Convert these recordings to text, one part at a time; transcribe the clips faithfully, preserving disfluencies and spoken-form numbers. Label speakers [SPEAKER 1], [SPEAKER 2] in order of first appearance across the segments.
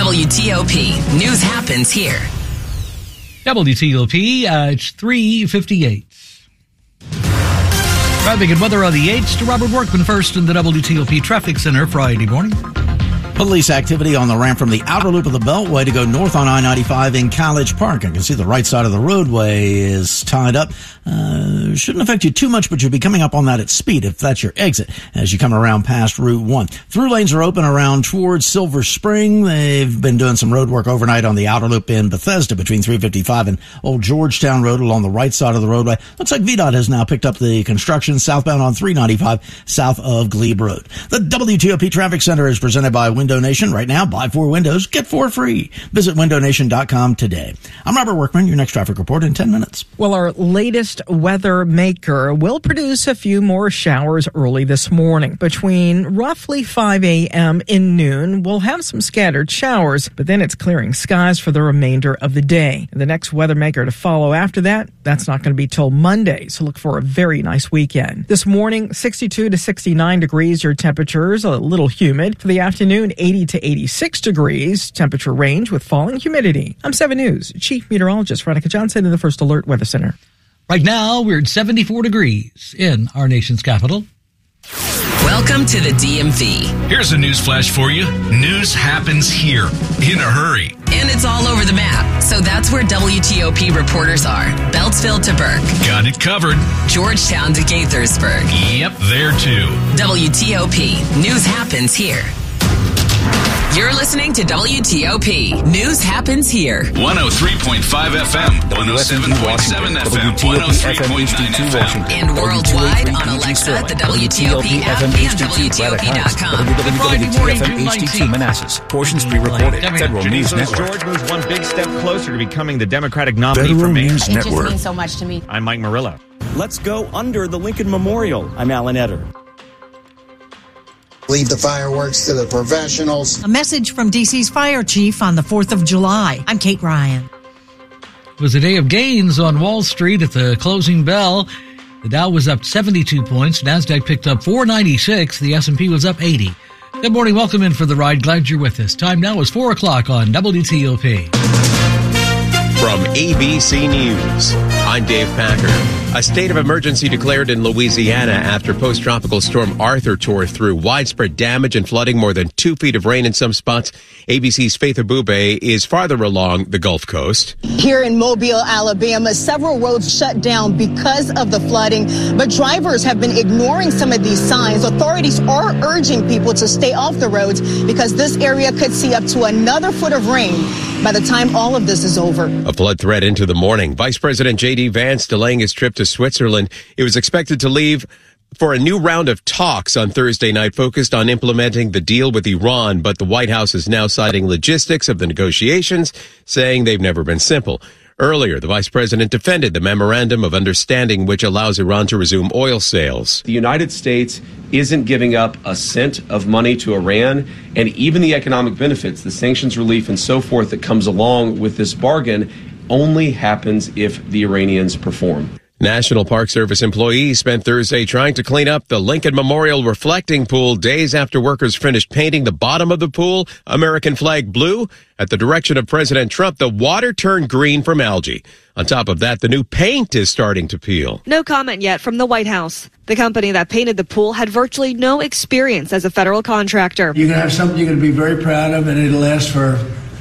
[SPEAKER 1] W T O P. News happens here.
[SPEAKER 2] W T O P, uh, it's three fifty-eight. Traffic and weather on the eights to Robert Workman first in the W T O P Traffic Center Friday morning.
[SPEAKER 3] Police activity on the ramp from the outer loop of the Beltway to go north on I ninety-five in College Park. I can see the right side of the roadway is tied up. Uh, shouldn't affect you too much, but you'll be coming up on that at speed if that's your exit as you come around past Route one. Through lanes are open around towards Silver Spring. They've been doing some road work overnight on the outer loop in Bethesda between three fifty-five and Old Georgetown Road along the right side of the roadway. Looks like V DOT has now picked up the construction southbound on three ninety-five south of Glebe Road. The W T O P Traffic Center is presented by Window Nation. Right now, buy four windows, get four free. Visit window nation dot com today. I'm Robert Workman, your next traffic report in ten minutes.
[SPEAKER 4] Well, our latest weather maker will produce a few more showers early this morning. Between roughly five a.m. and noon, we'll have some scattered showers, but then it's clearing skies for the remainder of the day. The next weather maker to follow after that, that's not going to be till Monday, so look for a very nice weekend. This morning, sixty-two to sixty-nine degrees, your temperatures, a little humid. For the afternoon, eighty to eighty-six degrees, temperature range with falling humidity. I'm seven News Chief Meteorologist Veronica Johnson in the First Alert Weather Center.
[SPEAKER 2] Right now, we're at seventy-four degrees in our nation's capital.
[SPEAKER 1] Welcome to the D M V.
[SPEAKER 5] Here's a news flash for you. News happens here in a hurry.
[SPEAKER 1] And it's all over the map. So that's where W T O P reporters are. Beltsville to Burke.
[SPEAKER 5] Got it covered.
[SPEAKER 1] Georgetown to Gaithersburg.
[SPEAKER 5] Yep, there too.
[SPEAKER 1] W T O P. News happens here. You're listening to W T O P. News happens here.
[SPEAKER 5] one oh three point five F M, one oh seven point seven F M, one oh three point nine F M.
[SPEAKER 1] And worldwide on Alexa at the W T O P app and W T O P dot com.
[SPEAKER 6] W T F M H D two Manassas. Portions pre-recorded. Federal News Network.
[SPEAKER 7] George moves one big step closer to becoming the Democratic nominee
[SPEAKER 6] Federal
[SPEAKER 7] for mayor.
[SPEAKER 6] News
[SPEAKER 8] It
[SPEAKER 6] Network.
[SPEAKER 8] just means so much to me.
[SPEAKER 7] I'm Mike Murillo.
[SPEAKER 9] Let's go under the Lincoln Memorial. I'm Alan Etter.
[SPEAKER 10] Leave the fireworks to the professionals.
[SPEAKER 11] A message from D C's fire chief on the fourth of July. I'm Kate Ryan.
[SPEAKER 2] It was a day of gains on Wall Street at the closing bell. The Dow was up seventy-two points. NASDAQ picked up four ninety-six. The S and P was up eighty. Good morning. Welcome in for the ride. Glad you're with us. Time now is four o'clock on W T O P.
[SPEAKER 12] From A B C News, I'm Dave Packer. A state of emergency declared in Louisiana after post-tropical storm Arthur tore through. Widespread damage and flooding, more than two feet of rain in some spots. A B C's Faith Abube is farther along the Gulf Coast.
[SPEAKER 13] Here in Mobile, Alabama, several roads shut down because of the flooding, but drivers have been ignoring some of these signs. Authorities are urging people to stay off the roads because this area could see up to another foot of rain by the time all of this is over.
[SPEAKER 12] A flood threat into the morning. Vice President J D Vance delaying his trip to Switzerland. It was expected to leave for a new round of talks on Thursday night focused on implementing the deal with Iran, but the White House is now citing logistics of the negotiations, saying they've never been simple. Earlier, the vice president defended the memorandum of understanding which allows Iran to resume oil sales.
[SPEAKER 14] The United States isn't giving up a cent of money to Iran, and even the economic benefits, the sanctions relief and so forth that comes along with this bargain only happens if the Iranians perform.
[SPEAKER 12] National Park Service employees spent Thursday trying to clean up the Lincoln Memorial reflecting pool days after workers finished painting the bottom of the pool American flag blue. At the direction of President Trump, the water turned green from algae. On top of that, the new paint is starting to peel.
[SPEAKER 15] No comment yet from the White House. The company that painted the pool had virtually no experience as a federal contractor.
[SPEAKER 16] You're going to have something you're going to be very proud of, and it'll last for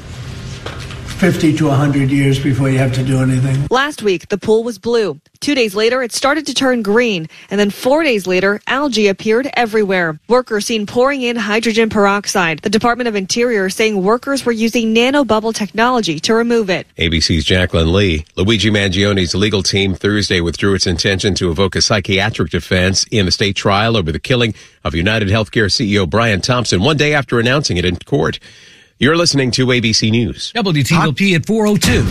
[SPEAKER 16] fifty to one hundred years before you have to do anything.
[SPEAKER 15] Last week, the pool was blue. Two days later, it started to turn green. And then four days later, algae appeared everywhere. Workers seen pouring in hydrogen peroxide. The Department of Interior saying workers were using nanobubble technology to remove it.
[SPEAKER 12] A B C's Jacqueline Lee. Luigi Mangione's legal team Thursday withdrew its intention to evoke a psychiatric defense in the state trial over the killing of United Healthcare C E O Brian Thompson, one day after announcing it in court. You're listening to A B C News.
[SPEAKER 2] W T O P at four oh two.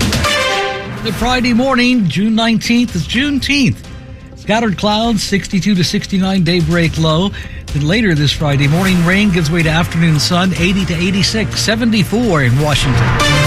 [SPEAKER 2] The Friday morning, June nineteenth, is Juneteenth. Scattered clouds, sixty-two to sixty-nine daybreak low. Then later this Friday morning, rain gives way to afternoon sun, eighty to eighty-six, seventy-four in Washington.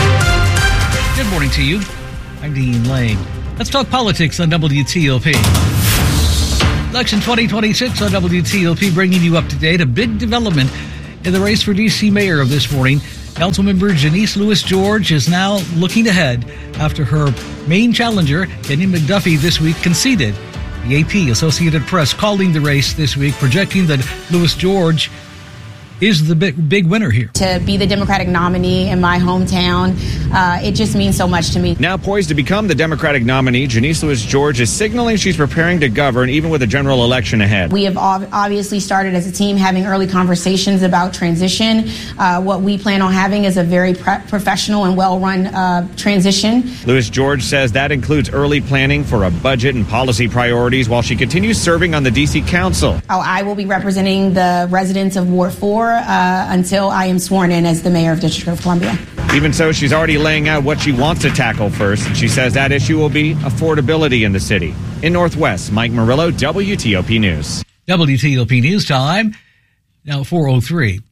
[SPEAKER 2] Good morning to you. I'm Dean Lane. Let's talk politics on W T O P. Election twenty twenty-six on W T O P, bringing you up to date. A big development in the race for D C mayor of this morning. Councilmember Janice Lewis-George is now looking ahead after her main challenger, Kenyon McDuffie, this week conceded. The A P, Associated Press, calling the race this week, projecting that Lewis-George is the big, big winner here.
[SPEAKER 8] To be the Democratic nominee in my hometown, uh, it just means so much to me.
[SPEAKER 7] Now poised to become the Democratic nominee, Janice Lewis-George is signaling she's preparing to govern even with a general election ahead.
[SPEAKER 8] We have obviously started as a team having early conversations about transition. Uh, what we plan on having is a very pre- professional and well-run uh, transition.
[SPEAKER 7] Lewis-George says that includes early planning for a budget and policy priorities while she continues serving on the D C Council.
[SPEAKER 8] Oh, I will be representing the residents of Ward four Uh, until I am sworn in as the mayor of District of Columbia.
[SPEAKER 7] Even so, she's already laying out what she wants to tackle first, and she says that issue will be affordability in the city. In Northwest, Mike Murillo, W T O P News.
[SPEAKER 2] W T O P News time, now four oh three.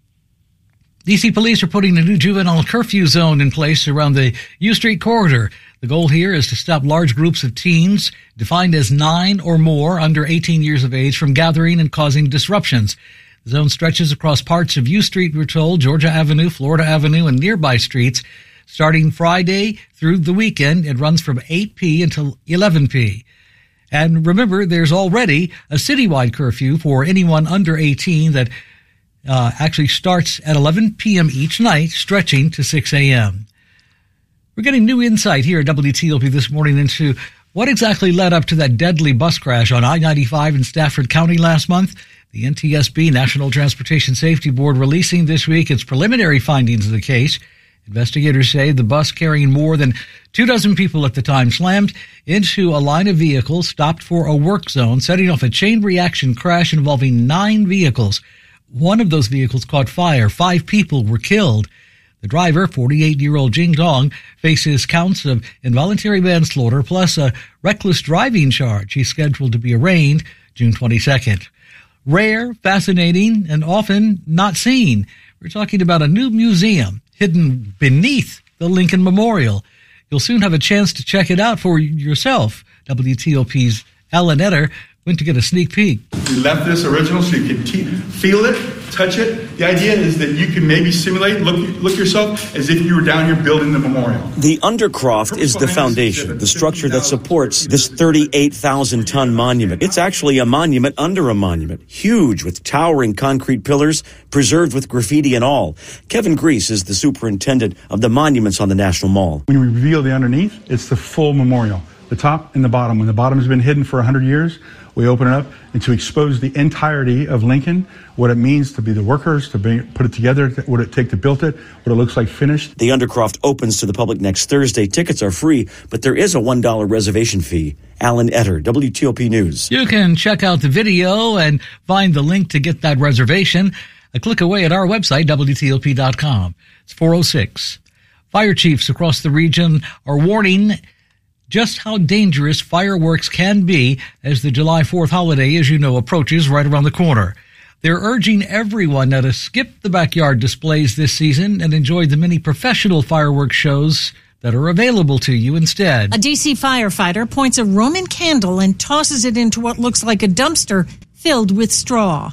[SPEAKER 2] D C police are putting a new juvenile curfew zone in place around the U Street corridor. The goal here is to stop large groups of teens, defined as nine or more under eighteen years of age, from gathering and causing disruptions. The zone stretches across parts of U Street, we're told, Georgia Avenue, Florida Avenue, and nearby streets. Starting Friday through the weekend, it runs from eight p.m. until eleven p.m. And remember, there's already a citywide curfew for anyone under eighteen that uh, actually starts at eleven p.m. each night, stretching to six a.m. We're getting new insight here at W T O P this morning into what exactly led up to that deadly bus crash on I ninety-five in Stafford County last month. The N T S B, National Transportation Safety Board, releasing this week its preliminary findings of the case. Investigators say the bus carrying more than two dozen people at the time slammed into a line of vehicles stopped for a work zone, setting off a chain reaction crash involving nine vehicles. One of those vehicles caught fire. Five people were killed. The driver, forty-eight-year-old Jing Dong, faces counts of involuntary manslaughter plus a reckless driving charge. He's scheduled to be arraigned June twenty-second. Rare, fascinating, and often not seen. We're talking about a new museum hidden beneath the Lincoln Memorial. You'll soon have a chance to check it out for yourself. W T O P's Alan Etter went to get a sneak peek.
[SPEAKER 17] We left this original so you could te- feel it, touch it. The idea is that you can maybe simulate, look look yourself as if you were down here building the memorial.
[SPEAKER 9] The Undercroft is the foundation, the structure that supports this thirty-eight thousand ton monument. It's actually a monument under a monument, huge with towering concrete pillars, preserved with graffiti and all. Kevin Grease is the superintendent of the monuments on the National Mall.
[SPEAKER 17] When we reveal the underneath, it's the full memorial, the top and the bottom. When the bottom has been hidden for one hundred years, we open it up and to expose the entirety of Lincoln, what it means to be the workers, to be, put it together, what it take to build it, what it looks like finished.
[SPEAKER 9] The Undercroft opens to the public next Thursday. Tickets are free, but there is a one dollar reservation fee. Alan Etter, W T O P News.
[SPEAKER 2] You can check out the video and find the link to get that reservation a click away at our website, W T O P dot com. It's four oh six. Fire chiefs across the region are warning just how dangerous fireworks can be as the July fourth holiday, as you know, approaches right around the corner. They're urging everyone now to skip the backyard displays this season and enjoy the many professional fireworks shows that are available to you instead.
[SPEAKER 11] A D C firefighter points a Roman candle and tosses it into what looks like a dumpster filled with straw.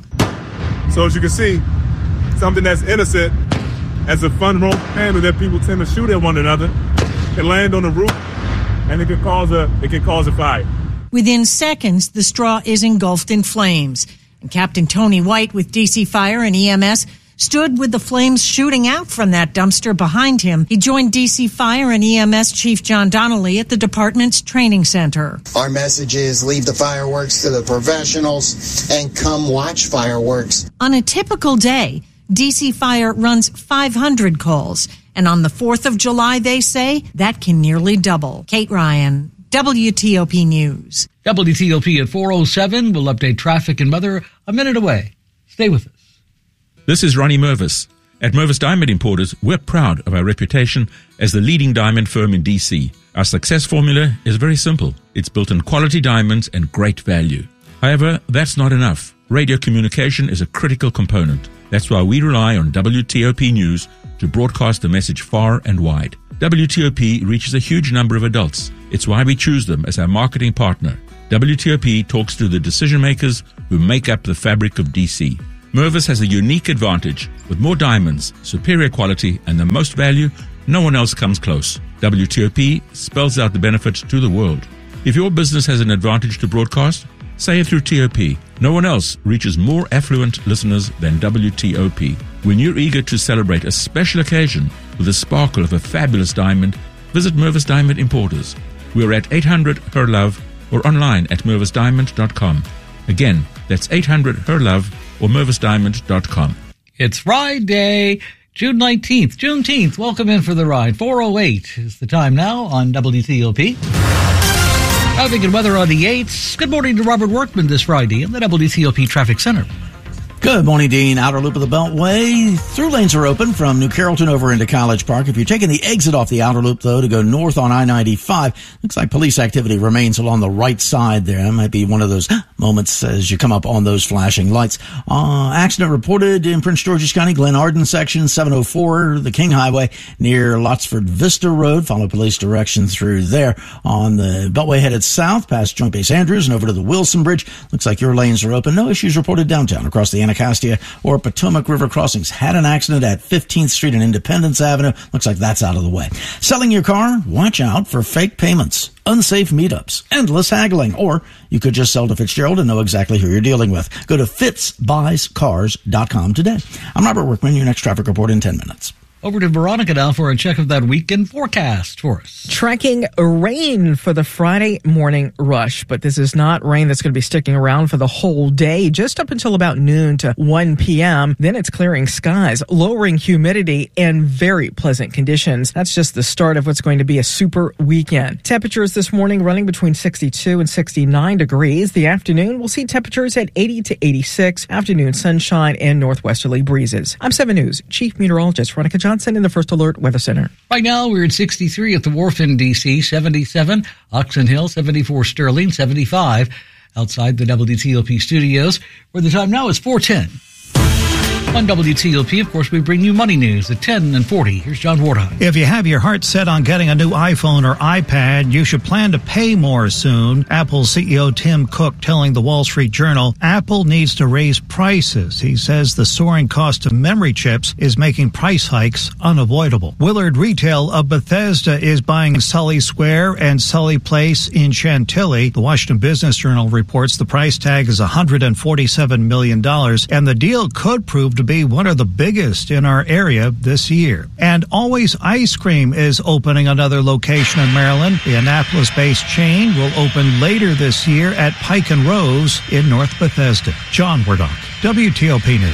[SPEAKER 18] So as you can see, something that's innocent as a fun Roman candle that people tend to shoot at one another can land on the roof, and it can cause a it can cause a fire.
[SPEAKER 11] Within seconds, the straw is engulfed in flames. And Captain Tony White with D C Fire and E M S stood with the flames shooting out from that dumpster behind him. He joined D C Fire and E M S Chief John Donnelly at the department's training center.
[SPEAKER 10] Our message is leave the fireworks to the professionals and come watch fireworks.
[SPEAKER 11] On a typical day, D C Fire runs five hundred calls. And on the fourth of July, they say, that can nearly double. Kate Ryan, W T O P News.
[SPEAKER 2] W T O P at four oh seven. We'll update traffic and weather a minute away. Stay with us.
[SPEAKER 6] This is Ronnie Mervis. At Mervis Diamond Importers, we're proud of our reputation as the leading diamond firm in D C. Our success formula is very simple. It's built on quality diamonds and great value. However, that's not enough. Radio communication is a critical component. That's why we rely on W T O P News to broadcast the message far and wide. W T O P reaches a huge number of adults. It's why we choose them as our marketing partner. W T O P talks to the decision makers who make up the fabric of D C. Mervis has a unique advantage. With more diamonds, superior quality, and the most value, no one else comes close. W T O P spells out the benefit to the world. If your business has an advantage to broadcast, say it through T O P. No one else reaches more affluent listeners than W T O P. When you're eager to celebrate a special occasion with the sparkle of a fabulous diamond, visit Mervis Diamond Importers. We're at eight hundred Her Love or online at mervis diamond dot com. Again, that's eight hundred Her Love or mervis diamond dot com.
[SPEAKER 2] It's Friday, June nineteenth, Juneteenth. Welcome in for the ride. four oh eight is the time now on W T O P. Traffic and weather on the eights. Good morning to Robert Workman this Friday in the W T O P Traffic Center.
[SPEAKER 3] Good morning, Dean. Outer loop of the Beltway. Through lanes are open from New Carrollton over into College Park. If you're taking the exit off the outer loop, though, to go north on I ninety-five, looks like police activity remains along the right side there. It might be one of those moments as you come up on those flashing lights. Uh, accident reported in Prince George's County, Glen Arden section, seven oh four, the King Highway near Lotsford Vista Road. Follow police direction through there. On the Beltway headed south past Joint Base Andrews and over to the Wilson Bridge. Looks like your lanes are open. No issues reported downtown across the Anacostia or Potomac River crossings. Had an accident at fifteenth Street and Independence Avenue. Looks like that's out of the way. Selling your car? Watch out for fake payments, unsafe meetups, endless haggling, or you could just sell to Fitzgerald and know exactly who you're dealing with. Go to fitz buys cars dot com today. I'm Robert Workman, your next traffic report in ten minutes.
[SPEAKER 2] Over to Veronica now for a check of that weekend forecast for us.
[SPEAKER 4] Tracking rain for the Friday morning rush, but this is not rain that's going to be sticking around for the whole day, just up until about noon to one p.m. Then it's clearing skies, lowering humidity, and very pleasant conditions. That's just the start of what's going to be a super weekend. Temperatures this morning running between sixty-two and sixty-nine degrees. The afternoon, we'll see temperatures at eighty to eighty-six. Afternoon sunshine and northwesterly breezes. I'm seven News Chief Meteorologist Veronica Johnson. Johnson in the First Alert Weather Center.
[SPEAKER 2] Right now, we're at sixty-three at the Wharf in D C, seventy-seven, Oxon Hill, seventy-four Sterling, seventy-five outside the W T O P studios, where the time now is four ten. On W T O P, of course, we bring you money news at ten and forty. Here's John Wardhog.
[SPEAKER 19] If you have your heart set on getting a new iPhone or iPad, you should plan to pay more soon. Apple C E O Tim Cook telling the Wall Street Journal, Apple needs to raise prices. He says the soaring cost of memory chips is making price hikes unavoidable. Willard Retail of Bethesda is buying Sully Square and Sully Place in Chantilly. The Washington Business Journal reports the price tag is one hundred forty-seven million dollars, and the deal could prove to be one of the biggest in our area this year. And Always Ice Cream is opening another location in Maryland. The Annapolis-based chain will open later this year at Pike and Rose in North Bethesda. John Wardhog, W T O P News.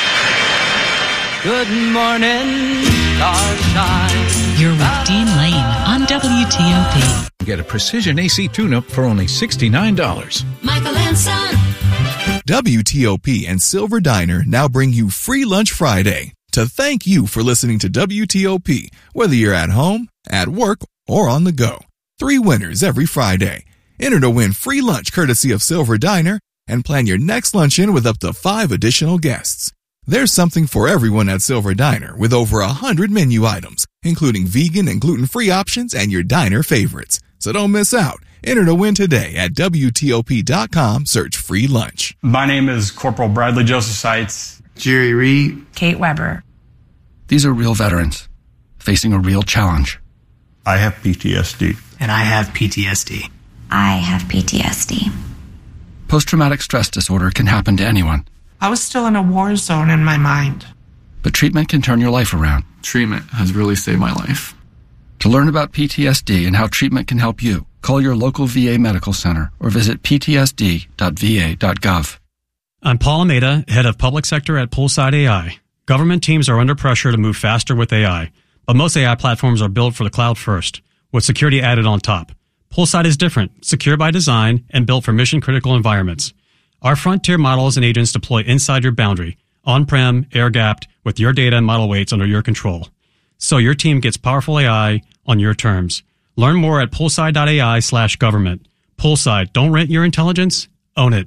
[SPEAKER 20] Good morning, starshine.
[SPEAKER 21] You're with Dean Lane on W T O
[SPEAKER 22] P. Get a Precision A C tune-up for only sixty-nine dollars.
[SPEAKER 21] Michael and Son.
[SPEAKER 23] W T O P and Silver Diner now bring you Free Lunch Friday to thank you for listening to W T O P, whether you're at home, at work, or on the go. Three winners every Friday. Enter to win free lunch courtesy of Silver Diner and plan your next luncheon with up to five additional guests. There's something for everyone at Silver Diner with over a hundred menu items, including vegan and gluten-free options and your diner favorites. So don't miss out. Enter to win today at W T O P dot com. Search free lunch.
[SPEAKER 24] My name is Corporal Bradley Joseph Seitz.
[SPEAKER 25] Jerry Reed.
[SPEAKER 26] Kate Weber.
[SPEAKER 27] These are real veterans facing a real challenge.
[SPEAKER 24] I have P T S D.
[SPEAKER 25] And I have P T S D.
[SPEAKER 28] I have P T S D.
[SPEAKER 27] Post-traumatic stress disorder can happen to anyone.
[SPEAKER 26] I was still in a war zone in my mind.
[SPEAKER 27] But treatment can turn your life around.
[SPEAKER 29] Treatment has really saved my life.
[SPEAKER 27] To learn about P T S D and how treatment can help you, call your local V A medical center or visit p t s d dot v a dot gov.
[SPEAKER 30] I'm Paul Almeida, head of public sector at Poolside A I. Government teams are under pressure to move faster with A I, but most A I platforms are built for the cloud first, with security added on top. Poolside is different, secure by design, and built for mission-critical environments. Our frontier models and agents deploy inside your boundary, on-prem, air-gapped, with your data and model weights under your control. So your team gets powerful A I on your terms. Learn more at poolside dot a i slash government. Poolside, don't rent your intelligence, own it.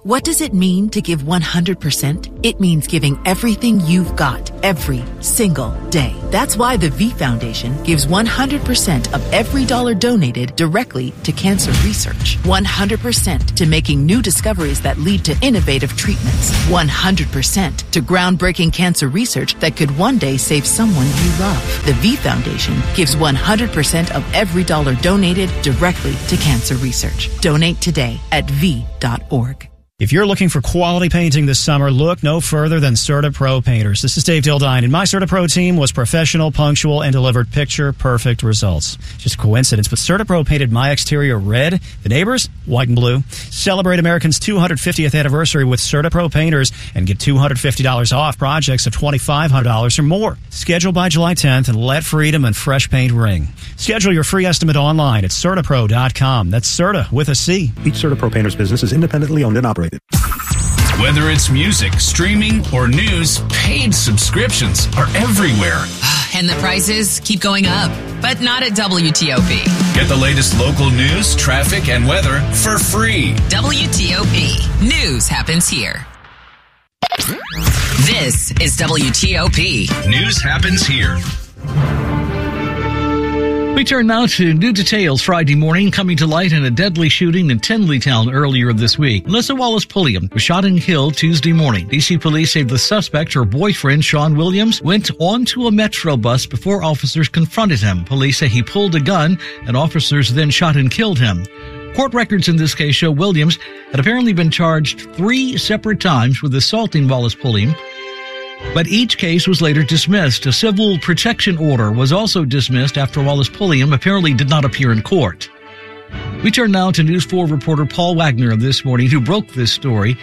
[SPEAKER 1] What does it mean to give one hundred percent? It means giving everything you've got every single day. That's why the V Foundation gives one hundred percent of every dollar donated directly to cancer research. one hundred percent to making new discoveries that lead to innovative treatments. one hundred percent to groundbreaking cancer research that could one day save someone you love. The V Foundation gives one hundred percent of every dollar donated directly to cancer research. Donate today at v dot org.
[SPEAKER 5] If you're looking for quality painting this summer, look no further than CertaPro Painters. This is Dave Dildine, and my CertaPro team was professional, punctual, and delivered picture-perfect results. It's just a coincidence, but CertaPro painted my exterior red, the neighbors white and blue. Celebrate American's two hundred fiftieth anniversary with CertaPro Painters and get two hundred fifty dollars off projects of twenty-five hundred dollars or more. Schedule by July tenth and let freedom and fresh paint ring. Schedule your free estimate online at Certapro dot com. That's Certa with a C.
[SPEAKER 7] Each CertaPro Painters business is independently owned and operated.
[SPEAKER 8] Whether it's music, streaming, or news, paid subscriptions are everywhere.
[SPEAKER 12] And the prices keep going up, but not at W T O P.
[SPEAKER 8] Get the latest local news, traffic, and weather for free.
[SPEAKER 12] W T O P. News happens here. This is W T O P.
[SPEAKER 8] News happens here.
[SPEAKER 2] We turn now to new details Friday morning coming to light in a deadly shooting in Tenleytown earlier this week. Melissa Wallace Pulliam was shot and killed Tuesday morning. D C police say the suspect, her boyfriend, Sean Williams, went onto a Metro bus before officers confronted him. Police say he pulled a gun and officers then shot and killed him. Court records in this case show Williams had apparently been charged three separate times with assaulting Wallace Pulliam, but each case was later dismissed. A civil protection order was also dismissed after Wallace Pulliam apparently did not appear in court. We turn now to News four reporter Paul Wagner of This Morning, who broke this story,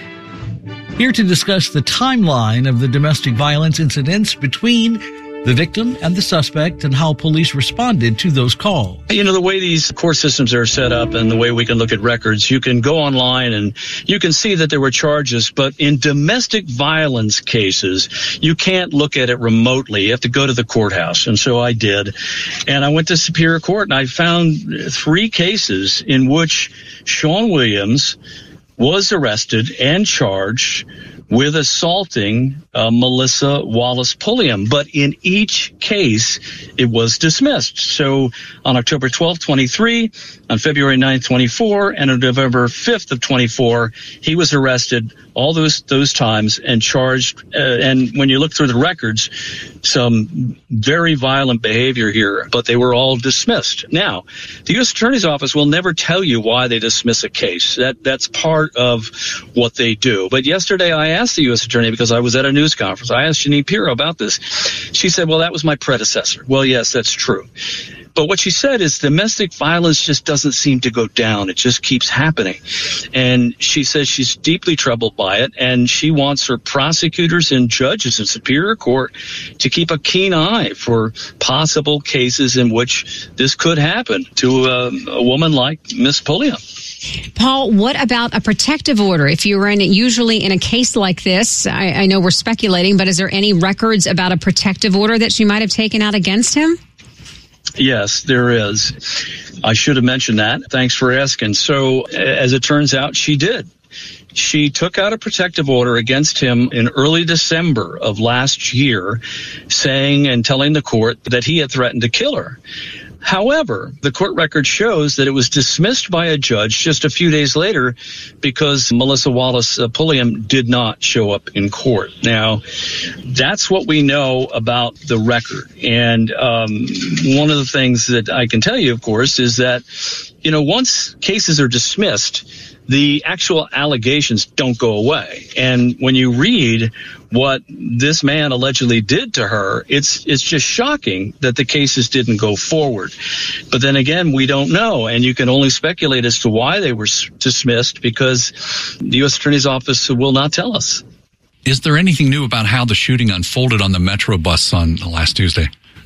[SPEAKER 2] here to discuss the timeline of the domestic violence incidents between the victim and the suspect and how police responded to those calls.
[SPEAKER 13] You know, the way these court systems are set up and the way we can look at records, you can go online and you can see that there were charges, but in domestic violence cases, you can't look at it remotely. You have to go to the courthouse. And so I did. And I went to Superior Court and I found three cases in which Sean Williams was arrested and charged with assaulting uh, Melissa Wallace Pulliam. But in each case, it was dismissed. So on October twelfth, twenty-three, on February ninth, twenty-four, and on November fifth of twenty-four, he was arrested all those those times and charged. Uh, and when you look through the records, some very violent behavior here, but they were all dismissed. Now, the U S Attorney's Office will never tell you why they dismiss a case. That That's part of what they do. But yesterday I asked the U S Attorney, because I was at a news conference, I asked Jeanine Pirro about this. She said, well, that was my predecessor. Well, yes, that's true. But what she said is domestic violence just doesn't seem to go down. It just keeps happening. And she says she's deeply troubled by it, and she wants her prosecutors and judges in Superior Court to keep a keen eye for possible cases in which this could happen to a, a woman like Miss Pulliam.
[SPEAKER 14] Paul, what about a protective order? If you were in usually in a case like this, I, I know we're speculating, but is there any records about a protective order that she might have taken out against him?
[SPEAKER 13] Yes, there is. I should have mentioned that. Thanks for asking. So, as it turns out, she did. She took out a protective order against him in early December of last year, saying and telling the court that he had threatened to kill her. However, the court record shows that it was dismissed by a judge just a few days later because Melissa Wallace uh, Pulliam did not show up in court. Now, that's what we know about the record. And um, one of the things that I can tell you, of course, is that, you know, once cases are dismissed, the actual allegations don't go away. And when you read what this man allegedly did to her, it's it's just shocking that the cases didn't go forward. But then again, we don't know, and you can only speculate as to why they were dismissed because the U S Attorney's Office will not tell us.
[SPEAKER 15] Is there anything new about how the shooting unfolded on the Metro bus on last Tuesday?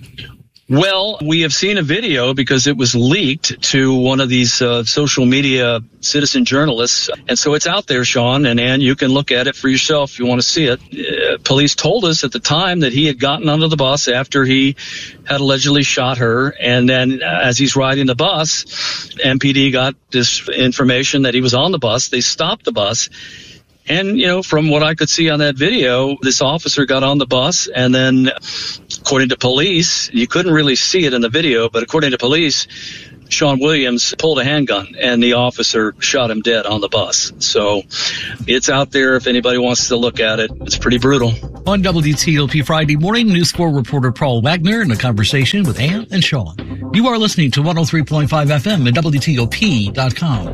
[SPEAKER 13] Well, we have seen a video because it was leaked to one of these uh, social media citizen journalists. And so it's out there, Sean, and Ann, you can look at it for yourself if you want to see it. Uh, police told us at the time that he had gotten onto the bus after he had allegedly shot her. And then uh, as he's riding the bus, M P D got this information that he was on the bus. They stopped the bus. And, you know, from what I could see on that video, this officer got on the bus, and then, according to police, you couldn't really see it in the video, but according to police, Sean Williams pulled a handgun, and the officer shot him dead on the bus. So it's out there if anybody wants to look at it. It's pretty brutal.
[SPEAKER 2] On W T O P Friday morning, News four reporter Paul Wagner in a conversation with Ann and Sean. You are listening to one oh three point five F M at W T O P dot com.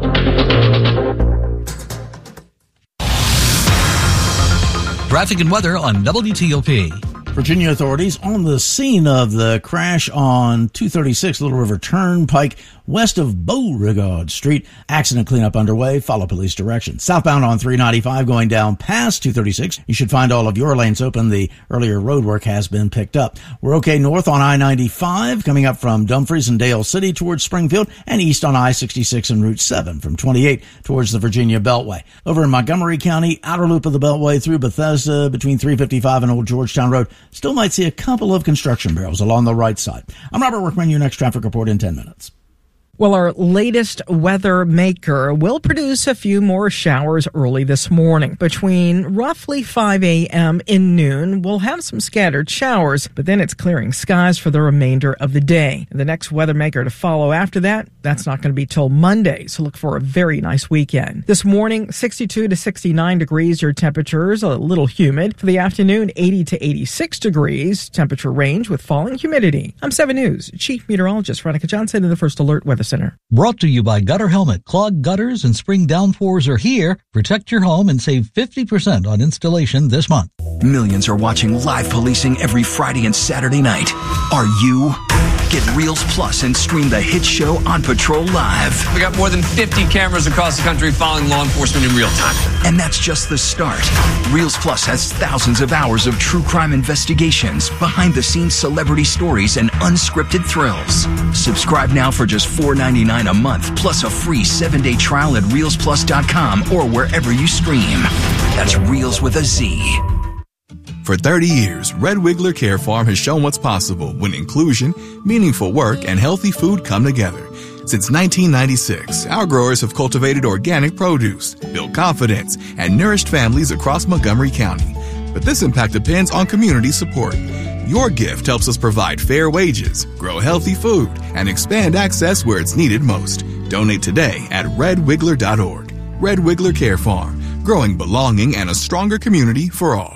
[SPEAKER 2] Traffic and weather on W T O P.
[SPEAKER 3] Virginia authorities on the scene of the crash on two thirty-six Little River Turnpike west of Beauregard Street. Accident cleanup underway. Follow police direction. Southbound on three ninety-five going down past two thirty-six. You should find all of your lanes open. The earlier road work has been picked up. We're okay north on I ninety-five coming up from Dumfries and Dale City towards Springfield, and east on I sixty-six and Route seven from twenty-eight towards the Virginia Beltway. Over in Montgomery County, outer loop of the Beltway through Bethesda between three fifty-five and Old Georgetown Road. Still might see a couple of construction barrels along the right side. I'm Robert Workman, your next traffic report in ten minutes.
[SPEAKER 4] Well, our latest weather maker will produce a few more showers early this morning. Between roughly five a.m. and noon, we'll have some scattered showers, but then it's clearing skies for the remainder of the day. The next weather maker to follow after that, that's not going to be till Monday, so look for a very nice weekend. This morning, sixty-two to sixty-nine degrees, your temperatures, a little humid. For the afternoon, eighty to eighty-six degrees, temperature range with falling humidity. I'm seven News Chief Meteorologist Veronica Johnson in the First Alert Weather Center.
[SPEAKER 2] Brought to you by Gutter Helmet. Clogged gutters and spring downpours are here. Protect your home and save fifty percent on installation this month.
[SPEAKER 6] Millions are watching live policing every Friday and Saturday night. Are you? Get Reels Plus and stream the hit show On Patrol Live.
[SPEAKER 9] We got more than fifty cameras across the country following law enforcement in real time.
[SPEAKER 6] And that's just the start. Reels Plus has thousands of hours of true crime investigations, behind-the-scenes celebrity stories, and unscripted thrills. Subscribe now for just four ninety-nine a month, plus a free seven-day trial at reels plus dot com or wherever you stream. That's Reels with a Z.
[SPEAKER 23] For thirty years, Red Wiggler Care Farm has shown what's possible when inclusion, meaningful work, and healthy food come together. Since nineteen ninety-six, our growers have cultivated organic produce, built confidence, and nourished families across Montgomery County. But this impact depends on community support. Your gift helps us provide fair wages, grow healthy food, and expand access where it's needed most. Donate today at red wiggler dot org. Red Wiggler Care Farm, growing belonging and a stronger community for all.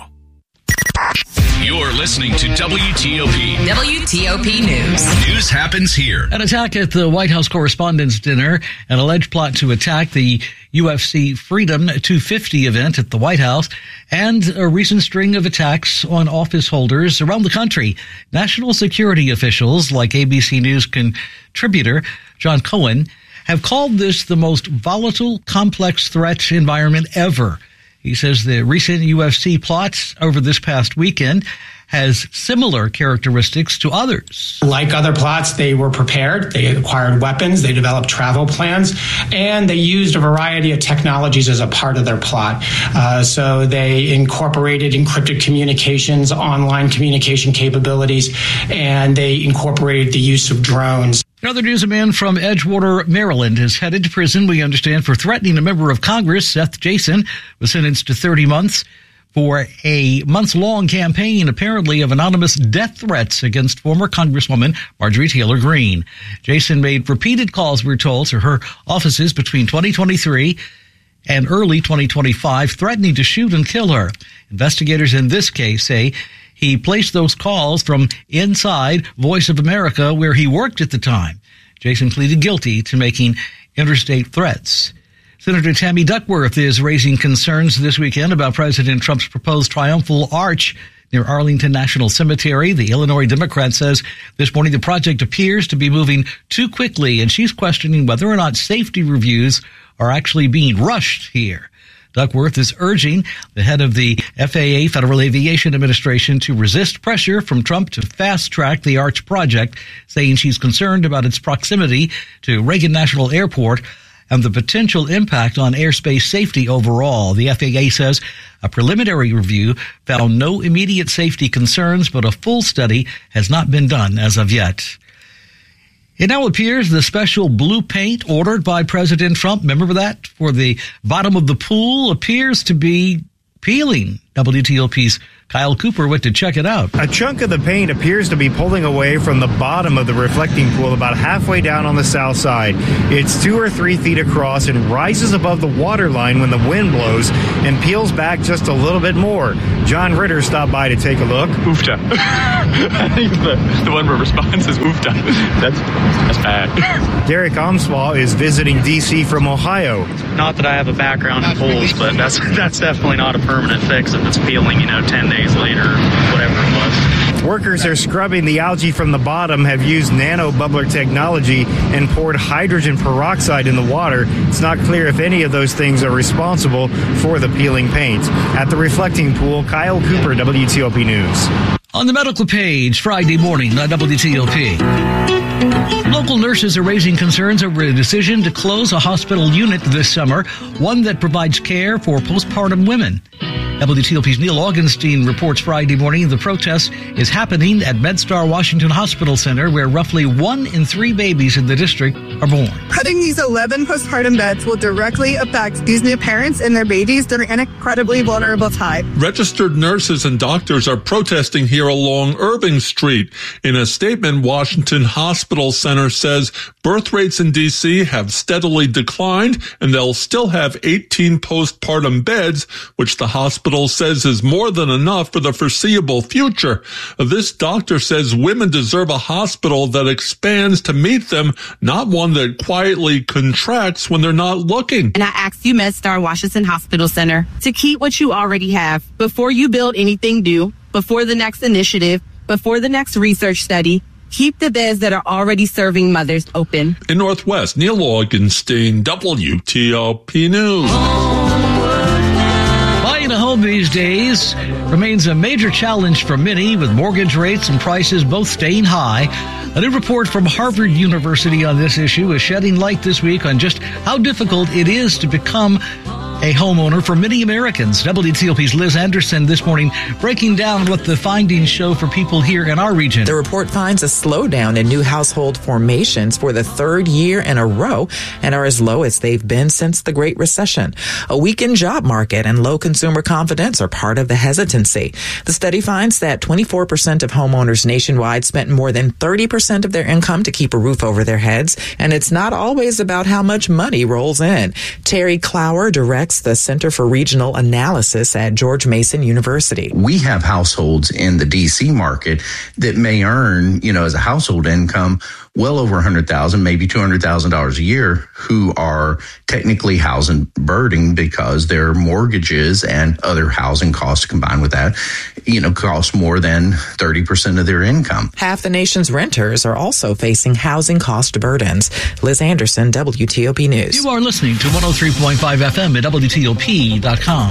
[SPEAKER 8] You're listening to W T O P.
[SPEAKER 12] W T O P News.
[SPEAKER 8] News happens here.
[SPEAKER 2] An attack at the White House Correspondents' Dinner, an alleged plot to attack the U F C Freedom two fifty event at the White House, and a recent string of attacks on office holders around the country. National security officials, like A B C News contributor John Cohen, have called this the most volatile, complex threat environment ever. He says the recent U F C plots over this past weekend has similar characteristics to others.
[SPEAKER 10] Like other plots, they were prepared, they acquired weapons, they developed travel plans, and they used a variety of technologies as a part of their plot. Uh, so they incorporated encrypted communications, online communication capabilities, and they incorporated the use of drones.
[SPEAKER 2] In other news, a man from Edgewater, Maryland, is headed to prison, we understand, for threatening a member of Congress. Seth Jason was sentenced to thirty months for a months-long campaign, apparently, of anonymous death threats against former Congresswoman Marjorie Taylor Greene. Jason made repeated calls, we're told, to her offices between twenty twenty-three and early twenty twenty-five, threatening to shoot and kill her. Investigators in this case say he placed those calls from inside Voice of America, where he worked at the time. Jason pleaded guilty to making interstate threats. Senator Tammy Duckworth is raising concerns this weekend about President Trump's proposed triumphal arch near Arlington National Cemetery. The Illinois Democrat says this morning the project appears to be moving too quickly, and she's questioning whether or not safety reviews are actually being rushed here. Duckworth is urging the head of the F A A, Federal Aviation Administration, to resist pressure from Trump to fast-track the Arch project, saying she's concerned about its proximity to Reagan National Airport and the potential impact on airspace safety overall. The F A A says a preliminary review found no immediate safety concerns, but a full study has not been done as of yet. It now appears the special blue paint ordered by President Trump, remember that, for the bottom of the pool appears to be peeling. W T O P's Kyle Cooper went to check it out.
[SPEAKER 11] A chunk of the paint appears to be pulling away from the bottom of the reflecting pool about halfway down on the south side. It's two or three feet across and rises above the water line when the wind blows and peels back just a little bit more. John Ritter stopped by to take a look.
[SPEAKER 16] Oofta. I think the, the one where response is oofta. That's, that's bad.
[SPEAKER 11] Derek Omswaw is visiting D C from Ohio.
[SPEAKER 17] Not that I have a background in pools, but that's that's definitely not a permanent fix if it's peeling, you know, ten days later, whatever it was.
[SPEAKER 11] Workers are scrubbing the algae from the bottom, have used nano bubbler technology, and poured hydrogen peroxide in the water. It's not clear if any of those things are responsible for the peeling paint. At the reflecting pool, Kyle Cooper, W T O P News.
[SPEAKER 2] On the medical page, Friday morning on W T O P. Local nurses are raising concerns over a decision to close a hospital unit this summer, one that provides care for postpartum women. W T O P's Neil Augenstein reports Friday morning the protest is happening at MedStar Washington Hospital Center, where roughly one in three babies in the district are born.
[SPEAKER 18] Cutting these eleven postpartum beds will directly affect these new parents and their babies during an incredibly vulnerable time.
[SPEAKER 19] Registered nurses and doctors are protesting here along Irving Street. In a statement, Washington Hospital Center says birth rates in D C have steadily declined, and they'll still have eighteen postpartum beds, which the hospital says is more than enough for the foreseeable future. This doctor says women deserve a hospital that expands to meet them, not one that quietly contracts when they're not looking.
[SPEAKER 20] And I ask you, MedStar Washington Hospital Center, to keep what you already have before you build anything new, before the next initiative, before the next research study. Keep the beds that are already serving mothers open.
[SPEAKER 19] In Northwest, Neil Augenstein, W T O P News.
[SPEAKER 2] Buying a home these days remains a major challenge for many, with mortgage rates and prices both staying high. A new report from Harvard University on this issue is shedding light this week on just how difficult it is to become a homeowner for many Americans. W T O P's Liz Anderson this morning breaking down what the findings show for people here in our region.
[SPEAKER 21] The report finds a slowdown in new household formations for the third year in a row and are as low as they've been since the Great Recession. A weakened job market and low consumer confidence are part of the hesitancy. The study finds that twenty-four percent of homeowners nationwide spent more than thirty percent of their income to keep a roof over their heads, and it's not always about how much money rolls in. Terry Clower directs the Center for Regional Analysis at George Mason University.
[SPEAKER 22] We have households in the D C market that may earn, you know, as a household income, well over one hundred thousand dollars, maybe two hundred thousand dollars a year, who are technically housing burdened because their mortgages and other housing costs combined with that, you know, cost more than thirty percent of their income.
[SPEAKER 21] Half the nation's renters are also facing housing cost burdens. Liz Anderson, W T O P News.
[SPEAKER 2] You are listening to one oh three point five F M at W T O P dot com.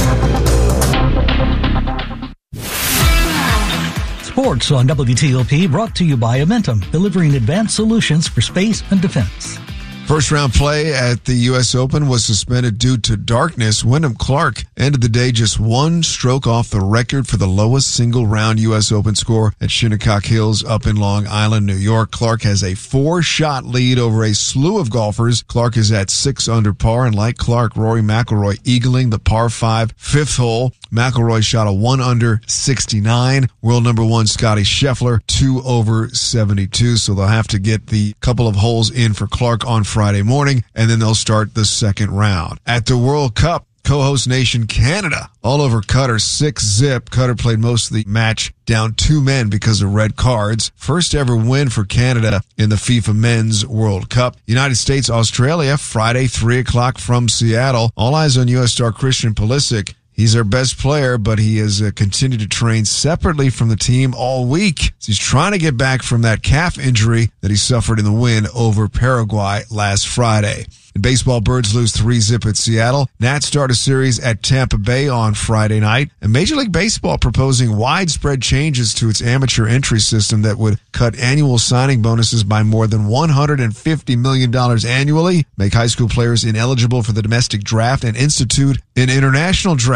[SPEAKER 2] Sports on W T O P, brought to you by Amentum, delivering advanced solutions for space and defense.
[SPEAKER 24] First round play at the U S Open was suspended due to darkness. Wyndham Clark ended the day just one stroke off the record for the lowest single round U S Open score at Shinnecock Hills up in Long Island, New York. Clark has a four shot lead over a slew of golfers. Clark is at six under par, and like Clark, Rory McIlroy eagling the par five fifth hole. McIlroy shot a one under sixty-nine. World number one Scotty Scheffler, two over seventy-two. So they'll have to get the couple of holes in for Clark on Friday morning, and then they'll start the second round. At the World Cup, co-host nation Canada all over Qatar, six zip. Qatar played most of the match down two men because of red cards. First ever win for Canada in the FIFA Men's World Cup. United States, Australia, Friday, three o'clock from Seattle. All eyes on U S star Christian Pulisic. He's our best player, but he has uh, continued to train separately from the team all week. So he's trying to get back from that calf injury that he suffered in the win over Paraguay last Friday. In baseball, Birds lose three zip at Seattle. Nats start a series at Tampa Bay on Friday night. And Major League Baseball proposing widespread changes to its amateur entry system that would cut annual signing bonuses by more than one hundred fifty million dollars annually, make high school players ineligible for the domestic draft, and institute an international draft.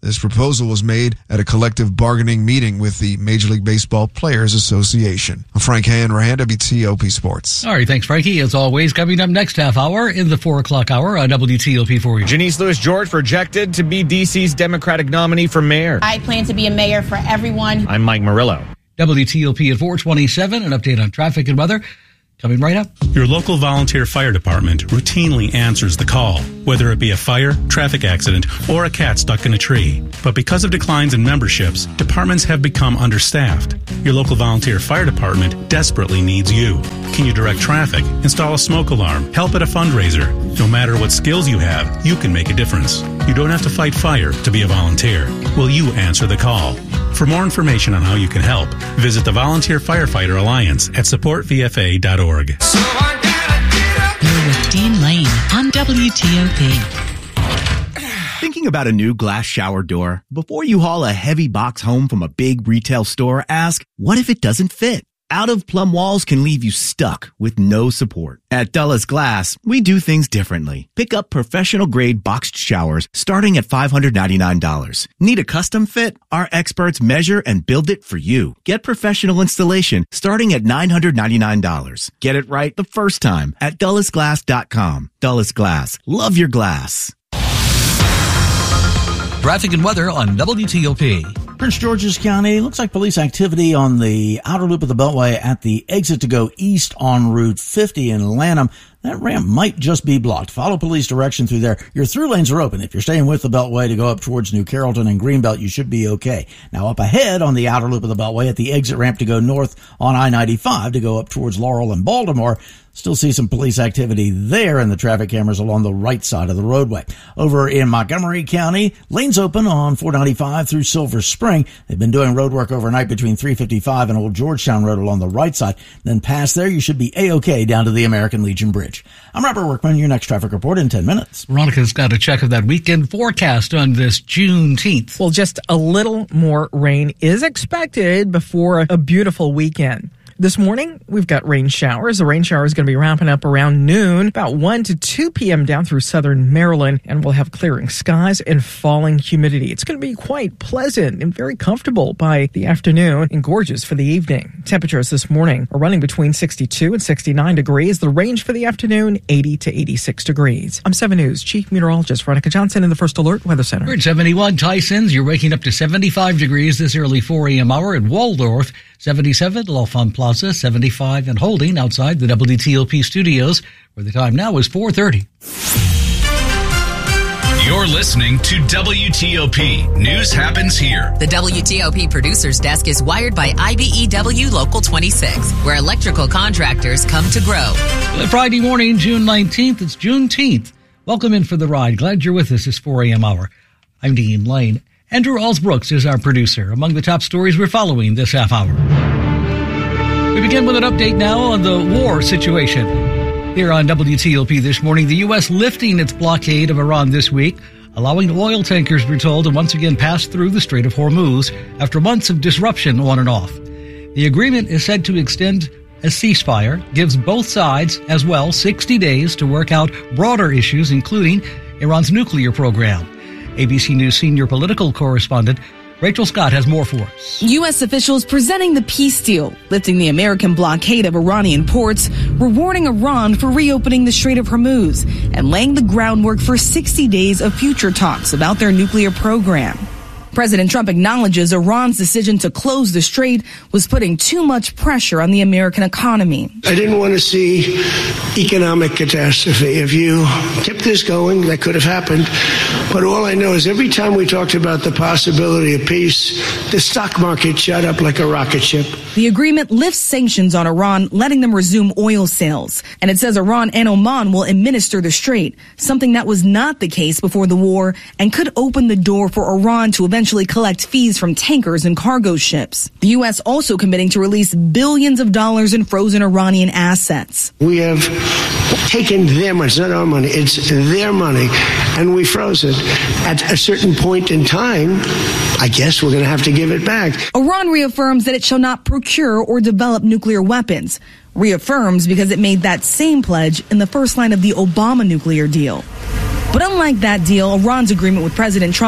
[SPEAKER 24] This proposal was made at a collective bargaining meeting with the Major League Baseball Players Association. I'm Frank Hanrahan, W T O P Sports.
[SPEAKER 2] All right, thanks, Frankie. As always, coming up next half hour in the four o'clock hour on W T O P for you.
[SPEAKER 1] Janice Lewis-George projected to be D C's Democratic nominee for mayor.
[SPEAKER 5] I plan to be a mayor for everyone.
[SPEAKER 1] I'm Mike Murillo.
[SPEAKER 2] W T O P at four twenty-seven, an update on traffic and weather. Coming right up.
[SPEAKER 7] Your local volunteer fire department routinely answers the call, whether it be a fire, traffic accident, or a cat stuck in a tree. But because of declines in memberships, departments have become understaffed. Your local volunteer fire department desperately needs you. Can you direct traffic, install a smoke alarm, help at a fundraiser? No matter what skills you have, you can make a difference. You don't have to fight fire to be a volunteer. Will you answer the call? For more information on how you can help, visit the Volunteer Firefighter Alliance at support v f a dot org.
[SPEAKER 14] You're with Dean Lane on W T O P.
[SPEAKER 25] Thinking about a new glass shower door? Before you haul a heavy box home from a big retail store, ask, what if it doesn't fit? Out-of-plumb walls can leave you stuck with no support. At Dulles Glass, we do things differently. Pick up professional-grade boxed showers starting at five hundred ninety-nine dollars. Need a custom fit? Our experts measure and build it for you. Get professional installation starting at nine hundred ninety-nine dollars. Get it right the first time at dulles glass dot com. Dulles Glass. Love your glass.
[SPEAKER 2] Traffic and weather on W T O P.
[SPEAKER 3] Prince George's County, looks like police activity on the outer loop of the Beltway at the exit to go east on Route fifty in Lanham. That ramp might just be blocked. Follow police direction through there. Your through lanes are open. If you're staying with the Beltway to go up towards New Carrollton and Greenbelt, you should be okay. Now up ahead on the outer loop of the Beltway at the exit ramp to go north on I ninety-five to go up towards Laurel and Baltimore, still see some police activity there in the traffic cameras along the right side of the roadway. Over in Montgomery County, lanes open on four ninety-five through Silver Spring. They've been doing road work overnight between three fifty-five and Old Georgetown Road along the right side. Then past there, you should be A-OK down to the American Legion Bridge. I'm Robert Workman, your next traffic report in ten minutes.
[SPEAKER 2] Veronica's got a check of that weekend forecast on this Juneteenth.
[SPEAKER 4] Well, just a little more rain is expected before a beautiful weekend. This morning, we've got rain showers. The rain shower is going to be ramping up around noon, about one to two p.m. down through southern Maryland, and we'll have clearing skies and falling humidity. It's going to be quite pleasant and very comfortable by the afternoon and gorgeous for the evening. Temperatures this morning are running between sixty-two and sixty-nine degrees. The range for the afternoon, eighty to eighty-six degrees. I'm seven News Chief Meteorologist Veronica Johnson in the First Alert Weather Center.
[SPEAKER 2] We're at seventy-one Tyson's. You're waking up to seventy-five degrees this early four a.m. hour at Waldorf. seventy-seven, L'Enfant Plaza, seventy-five and holding outside the W T O P studios, where the time now is four thirty.
[SPEAKER 8] You're listening to W T O P. News happens here.
[SPEAKER 12] The W T O P producer's desk is wired by I B E W Local twenty-six, where electrical contractors come to grow.
[SPEAKER 2] Friday morning, June nineteenth, it's Juneteenth. Welcome in for the ride. Glad you're with us this four a.m. hour. I'm Dean Lane. Andrew Alsbrooks is our producer. Among the top stories we're following this half hour. We begin with an update now on the war situation. Here on W T O P this morning, the U S lifting its blockade of Iran this week, allowing oil tankers, we're told, to once again pass through the Strait of Hormuz after months of disruption on and off. The agreement is said to extend a ceasefire, gives both sides as well sixty days to work out broader issues, including Iran's nuclear program. A B C News senior political correspondent Rachel Scott has more for us.
[SPEAKER 26] U S officials presenting the peace deal, lifting the American blockade of Iranian ports, rewarding Iran for reopening the Strait of Hormuz, and laying the groundwork for sixty days of future talks about their nuclear program. President Trump acknowledges Iran's decision to close the strait was putting too much pressure on the American economy.
[SPEAKER 27] I didn't want to see economic catastrophe. If you kept this going, that could have happened. But all I know is every time we talked about the possibility of peace, the stock market shot up like a rocket ship.
[SPEAKER 26] The agreement lifts sanctions on Iran, letting them resume oil sales. And it says Iran and Oman will administer the strait, something that was not the case before the war and could open the door for Iran to eventually collect fees from tankers and cargo ships. The U S also committing to release billions of dollars in frozen Iranian assets.
[SPEAKER 27] We have taken their money. It's not our money. It's their money. And we froze it. At a certain point in time, I guess we're going to have to give it back.
[SPEAKER 26] Iran reaffirms that it shall not procure or develop nuclear weapons. Reaffirms because it made that same pledge in the first line of the Obama nuclear deal. But unlike that deal, Iran's agreement with President Trump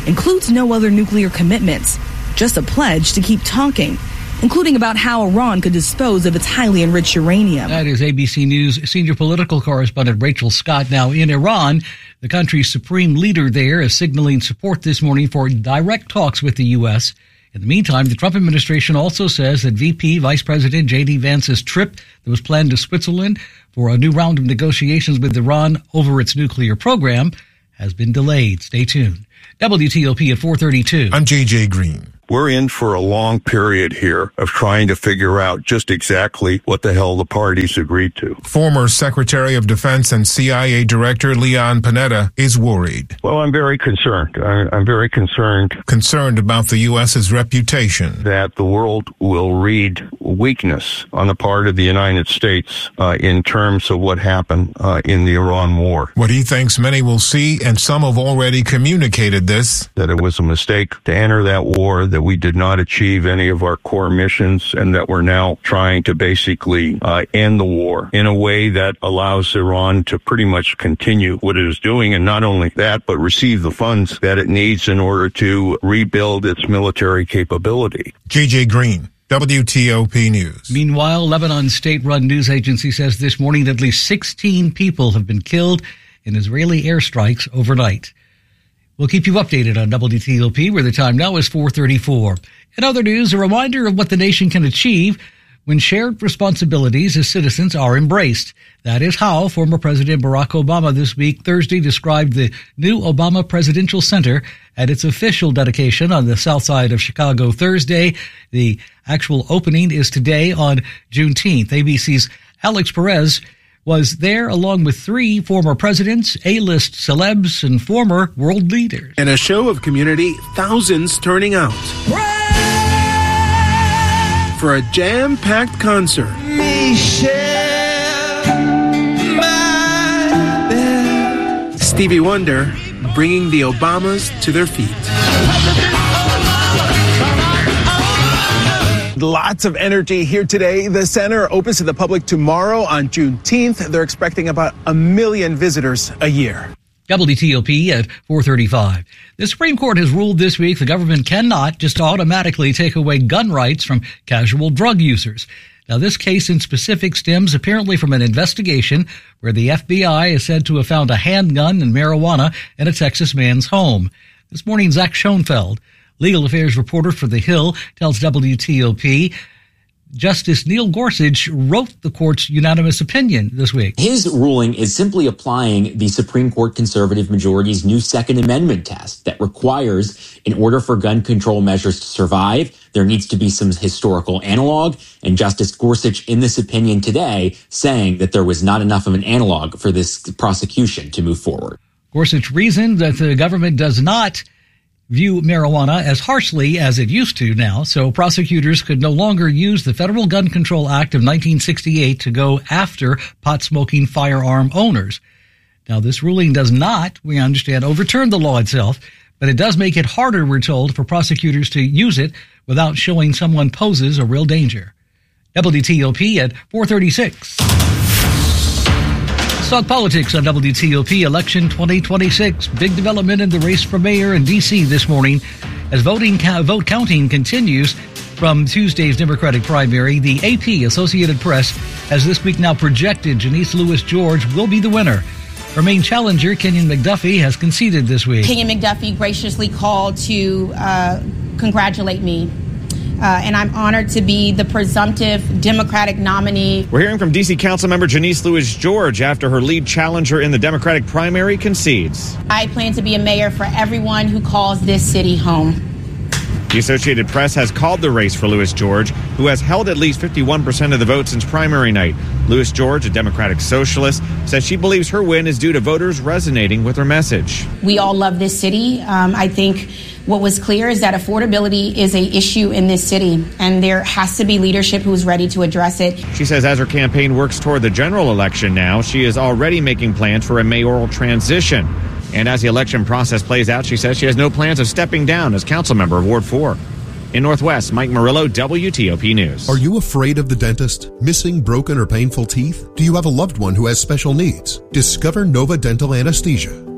[SPEAKER 26] includes no other nuclear commitments, just a pledge to keep talking, including about how Iran could dispose of its highly enriched uranium.
[SPEAKER 2] That is A B C News senior political correspondent Rachel Scott. Now in Iran, the country's supreme leader there is signaling support this morning for direct talks with the U S. In the meantime, the Trump administration also says that V P Vice President J D Vance's trip that was planned to Switzerland for a new round of negotiations with Iran over its nuclear program has been delayed. Stay tuned. W T O P at four thirty-two.
[SPEAKER 6] I'm J J Green.
[SPEAKER 9] We're in for a long period here of trying to figure out just exactly what the hell the parties agreed to.
[SPEAKER 6] Former Secretary of Defense and C I A Director Leon Panetta is worried.
[SPEAKER 9] Well, I'm very concerned. I, I'm very concerned.
[SPEAKER 6] Concerned about the U S's reputation.
[SPEAKER 9] That the world will read weakness on the part of the United States uh, in terms of what happened uh, in the Iran war.
[SPEAKER 6] What he thinks many will see, and some have already communicated this,
[SPEAKER 9] that it was a mistake to enter that war, that we did not achieve any of our core missions, and that we're now trying to basically uh, end the war in a way that allows Iran to pretty much continue what it is doing, and not only that, but receive the funds that it needs in order to rebuild its military capability.
[SPEAKER 6] J J Green, W T O P News.
[SPEAKER 2] Meanwhile, Lebanon's state-run news agency says this morning that at least sixteen people have been killed in Israeli airstrikes overnight. We'll keep you updated on W T O P, where the time now is four thirty-four. In other news, a reminder of what the nation can achieve when shared responsibilities as citizens are embraced. That is how former President Barack Obama this week, Thursday, described the new Obama Presidential Center at its official dedication on the south side of Chicago Thursday. The actual opening is today on Juneteenth. A B C's Alex Perez was there along with three former presidents, A-list celebs, and former world leaders.
[SPEAKER 10] In a show of community, thousands turning out for a jam-packed concert. Stevie Wonder bringing the Obamas to their feet. Lots of energy here today. The center opens to the public tomorrow on Juneteenth. They're expecting about a million visitors a year.
[SPEAKER 2] W T O P at four thirty-five. The Supreme Court has ruled this week the government cannot just automatically take away gun rights from casual drug users. Now, this case in specific stems apparently from an investigation where the F B I is said to have found a handgun and marijuana in a Texas man's home. This morning, Zach Schoenfeld, legal affairs reporter for The Hill, tells W T O P Justice Neil Gorsuch wrote the court's unanimous opinion this week.
[SPEAKER 13] His ruling is simply applying the Supreme Court conservative majority's new Second Amendment test that requires, in order for gun control measures to survive, there needs to be some historical analog. And Justice Gorsuch, in this opinion today, saying that there was not enough of an analog for this prosecution to move forward.
[SPEAKER 2] Gorsuch reasoned that the government does not view marijuana as harshly as it used to now, so prosecutors could no longer use the Federal Gun Control Act of nineteen sixty-eight to go after pot-smoking firearm owners. Now, this ruling does not, we understand, overturn the law itself, but it does make it harder, we're told, for prosecutors to use it without showing someone poses a real danger. W T O P at four thirty-six. Talk politics on W T O P. Election twenty twenty-six. Big development in the race for mayor in D C this morning as voting vote counting continues from Tuesday's Democratic primary. The A P, Associated Press, has this week now projected Janice Lewis-George will be the winner. Her main challenger, Kenyon McDuffie, has conceded this week.
[SPEAKER 5] Kenyon McDuffie graciously called to uh, congratulate me. Uh, and I'm honored to be the presumptive Democratic nominee.
[SPEAKER 1] We're hearing from D C Councilmember Janice Lewis-George after her lead challenger in the Democratic primary concedes.
[SPEAKER 5] I plan to be a mayor for everyone who calls this city home.
[SPEAKER 1] The Associated Press has called the race for Lewis-George, who has held at least fifty-one percent of the vote since primary night. Lewis-George, a Democratic socialist, says she believes her win is due to voters resonating with her message.
[SPEAKER 5] We all love this city. Um, I think what was clear is that affordability is an issue in this city, and there has to be leadership who's ready to address it.
[SPEAKER 1] She says as her campaign works toward the general election now, she is already making plans for a mayoral transition. And as the election process plays out, she says she has no plans of stepping down as council member of Ward four. In Northwest, Mike Murillo, W T O P News.
[SPEAKER 15] Are you afraid of the dentist? Missing broken or painful teeth? Do you have a loved one who has special needs? Discover Nova Dental Anesthesia.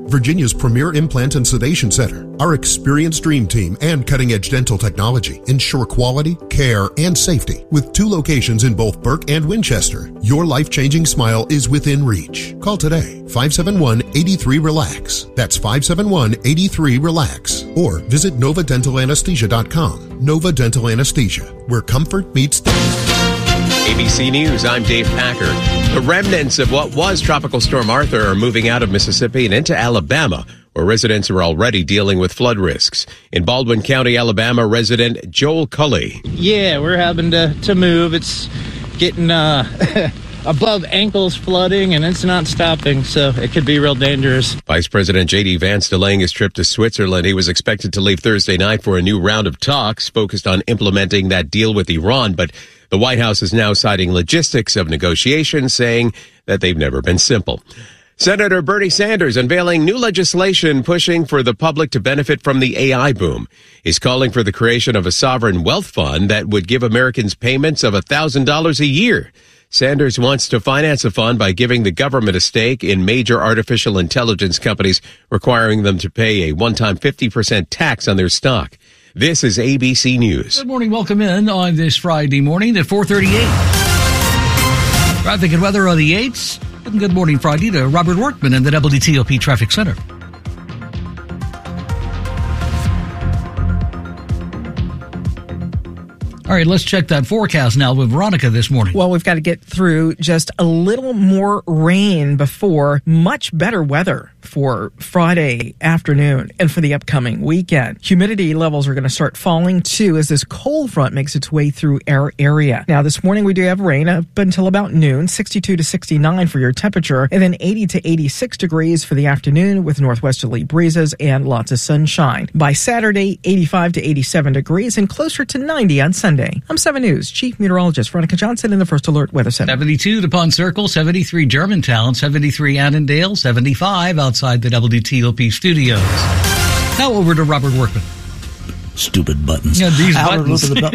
[SPEAKER 15] Virginia's premier implant and sedation center. Our experienced dream team and cutting-edge dental technology ensure quality, care, and safety. With two locations in both Burke and Winchester, your life-changing smile is within reach. Call today, five seven one, eight three, relax. That's five seven one, eight three, relax. Or visit nova dental anesthesia dot com. Nova Dental Anesthesia, where comfort meets depth.
[SPEAKER 11] A B C News, I'm Dave Packer. The remnants of what was Tropical Storm Arthur are moving out of Mississippi and into Alabama, where residents are already dealing with flood risks. In Baldwin County, Alabama, resident Joel Cully.
[SPEAKER 16] Yeah, we're having to, to move. It's getting uh, above ankles flooding, and it's not stopping, so it could be real dangerous.
[SPEAKER 11] Vice President J D Vance delaying his trip to Switzerland. He was expected to leave Thursday night for a new round of talks focused on implementing that deal with Iran, but the White House is now citing logistics of negotiations, saying that they've never been simple. Senator Bernie Sanders unveiling new legislation pushing for the public to benefit from the A I boom. He's calling for the creation of a sovereign wealth fund that would give Americans payments of one thousand dollars a year. Sanders wants to finance a fund by giving the government a stake in major artificial intelligence companies, requiring them to pay a one-time fifty percent tax on their stock. This is A B C News.
[SPEAKER 2] Good morning. Welcome in on this Friday morning at four thirty-eight. Traffic and weather on the eights. And good morning, Friday, to Robert Workman in the W T O P Traffic Center. All right, let's check that forecast now with Veronica this morning.
[SPEAKER 4] Well, we've got to get through just a little more rain before much better weather for Friday afternoon and for the upcoming weekend. Humidity levels are going to start falling, too, as this cold front makes its way through our area. Now, this morning we do have rain up until about noon, sixty-two to sixty-nine for your temperature, and then eighty to eighty-six degrees for the afternoon with northwesterly breezes and lots of sunshine. By Saturday, eighty-five to eighty-seven degrees and closer to ninety on Sunday. I'm seven News Chief Meteorologist Veronica Johnson in the First Alert Weather Center.
[SPEAKER 2] seventy-two to Pond Circle, seventy-three Germantown, seventy-three Annandale, seventy-five outside the W T O P studios. Now over to Robert Workman.
[SPEAKER 3] Stupid buttons.
[SPEAKER 2] Yeah, these
[SPEAKER 3] Outer
[SPEAKER 2] buttons.
[SPEAKER 3] Loop of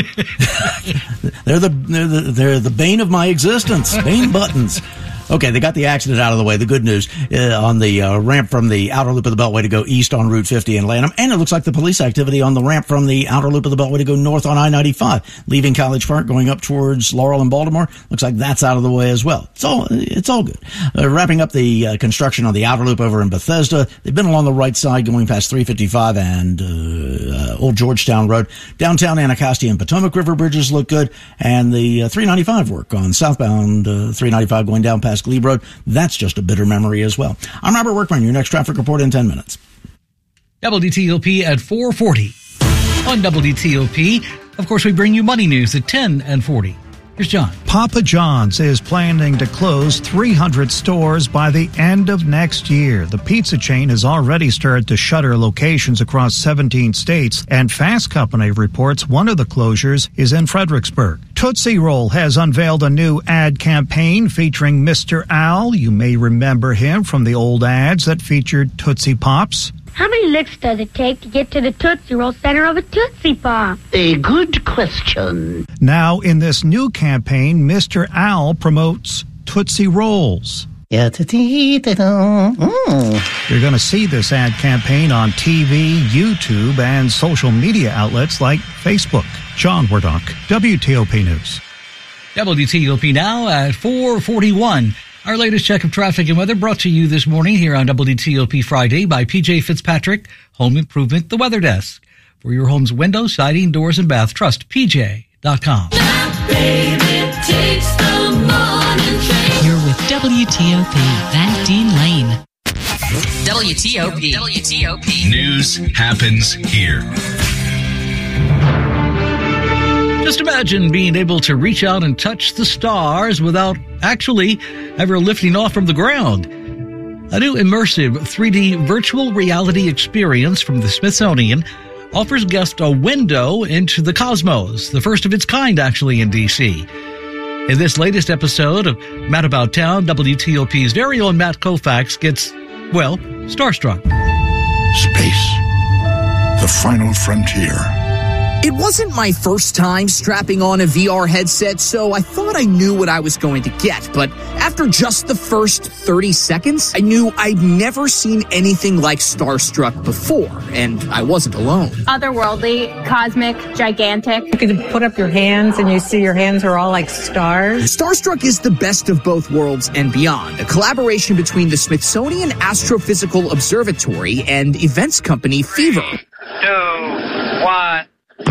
[SPEAKER 3] the they're, the, they're, the, they're the bane of my existence. Bane buttons. Okay, they got the accident out of the way. The good news uh, on the uh, ramp from the outer loop of the Beltway to go east on Route fifty in Lanham, and it looks like the police activity on the ramp from the outer loop of the Beltway to go north on I ninety-five, leaving College Park, going up towards Laurel and Baltimore. Looks like that's out of the way as well. It's all it's all good. Uh, wrapping up the uh, construction on the outer loop over in Bethesda. They've been along the right side, going past three fifty-five and uh, uh, Old Georgetown Road. Downtown Anacostia and Potomac River bridges look good, and the uh, three ninety-five work on southbound uh, three ninety-five going down past Glebe Road. That's just a bitter memory as well. I'm Robert Workman, your next traffic report in ten minutes.
[SPEAKER 2] W T O P at four forty. On W T O P, of course, we bring you money news at ten and forty. Here's John.
[SPEAKER 17] Papa John's is planning to close three hundred stores by the end of next year. The pizza chain has already started to shutter locations across seventeen states, and Fast Company reports one of the closures is in Fredericksburg. Tootsie Roll has unveiled a new ad campaign featuring Mister Owl. You may remember him from the old ads that featured Tootsie Pops.
[SPEAKER 18] How many licks does it take to get to the Tootsie Roll center of a Tootsie Pop?
[SPEAKER 17] A good question. Now, in this new campaign, Mister Owl promotes Tootsie Rolls. You're going to see this ad campaign on T V, YouTube, and social media outlets like Facebook. John Wardock, W T O P News.
[SPEAKER 2] W T O P now at four forty-one. Our latest check of traffic and weather brought to you this morning here on W T O P Friday by P J Fitzpatrick, Home Improvement, the Weather Desk. For your home's windows, siding, doors, and bath, trust P J dot com.
[SPEAKER 14] Baby takes the morning train. You're with W T O P, Van Dean Lane.
[SPEAKER 12] W T O P. W T O P.
[SPEAKER 8] News happens here.
[SPEAKER 2] Just imagine being able to reach out and touch the stars without actually ever lifting off from the ground. A new immersive three D virtual reality experience from the Smithsonian offers guests a window into the cosmos, the first of its kind actually in D C. In this latest episode of Matt About Town, W T O P's very own Matt Koufax gets, well, starstruck.
[SPEAKER 19] Space, the final frontier.
[SPEAKER 7] It wasn't my first time strapping on a V R headset, so I thought I knew what I was going to get. But after just the first thirty seconds, I knew I'd never seen anything like Starstruck before, and I wasn't alone.
[SPEAKER 19] Otherworldly, cosmic, gigantic.
[SPEAKER 20] You can put up your hands and you see your hands are all like stars.
[SPEAKER 7] Starstruck is the best of both worlds and beyond, a collaboration between the Smithsonian Astrophysical Observatory and events company Fever.
[SPEAKER 21] Two, one.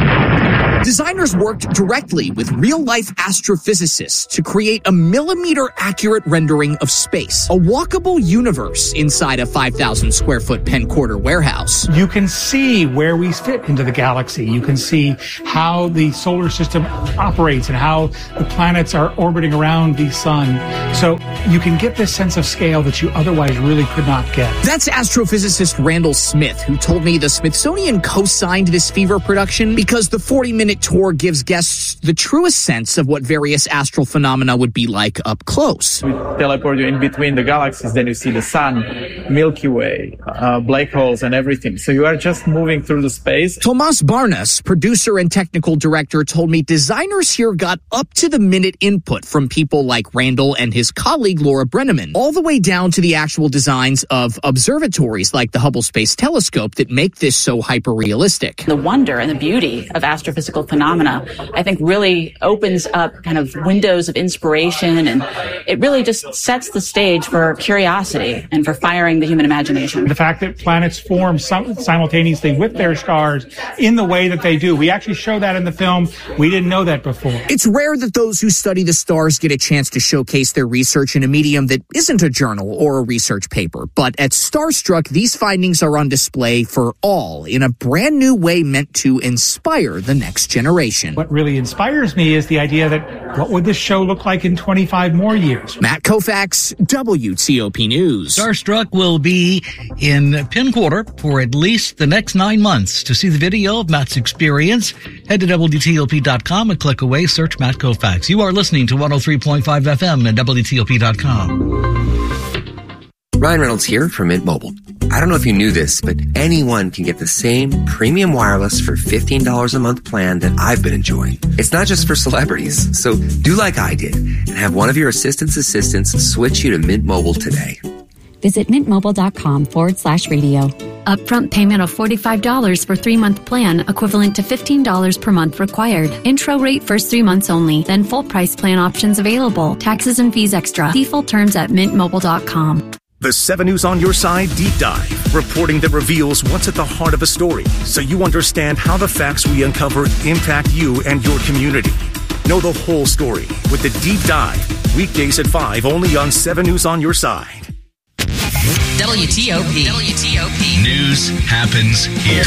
[SPEAKER 7] Designers worked directly with real-life astrophysicists to create a millimeter-accurate rendering of space, a walkable universe inside a five thousand square foot Penn Quarter warehouse.
[SPEAKER 22] You can see where we fit into the galaxy. You can see how the solar system operates and how the planets are orbiting around the sun. So you can get this sense of scale that you otherwise really could not get.
[SPEAKER 7] That's astrophysicist Randall Smith, who told me the Smithsonian co-signed this Fever production because the forty-minute tour gives guests the truest sense of what various astral phenomena would be like up close.
[SPEAKER 21] We teleport you in between the galaxies, then you see the sun, Milky Way, uh, black holes, and everything. So you are just moving through the space.
[SPEAKER 7] Tomas Barnas, producer and technical director, told me designers here got up-to-the-minute input from people like Randall and his colleague Laura Brenneman, all the way down to the actual designs of observatories like the Hubble Space Telescope that make this so hyper-realistic.
[SPEAKER 23] The wonder and the beauty of astrophysical phenomena, I think, really opens up kind of windows of inspiration, and it really just sets the stage for curiosity and for firing the human imagination.
[SPEAKER 22] The fact that planets form simultaneously with their stars in the way that they do. We actually show that in the film. We didn't know that before.
[SPEAKER 7] It's rare that those who study the stars get a chance to showcase their research in a medium that isn't a journal or a research paper. But at Starstruck, these findings are on display for all in a brand new way meant to inspire the next generation.
[SPEAKER 22] What really inspires me is the idea that what would this show look like in twenty-five more years?
[SPEAKER 7] Matt Koufax, W T O P News.
[SPEAKER 2] Starstruck will be in Penn Quarter for at least the next nine months. To see the video of Matt's experience, head to W T O P dot com and click away, search Matt Koufax. You are listening to one oh three point five F M and W T O P dot com.
[SPEAKER 24] Ryan Reynolds here from Mint Mobile. I don't know if you knew this, but anyone can get the same premium wireless for fifteen dollars a month plan that I've been enjoying. It's not just for celebrities, so do like I did and have one of your assistant's assistants switch you to Mint Mobile today.
[SPEAKER 28] Visit mintmobile.com forward slash radio. Upfront payment of forty-five dollars for three-month plan, equivalent to fifteen dollars per month required. Intro rate first three months only, then full price plan options available. Taxes and fees extra. See full terms at mint mobile dot com.
[SPEAKER 29] The seven News on Your Side Deep Dive, reporting that reveals what's at the heart of a story, so you understand how the facts we uncover impact you and your community. Know the whole story with the Deep Dive, weekdays at five, only on seven News on Your Side.
[SPEAKER 12] W T O P. W T O P.
[SPEAKER 8] News happens here.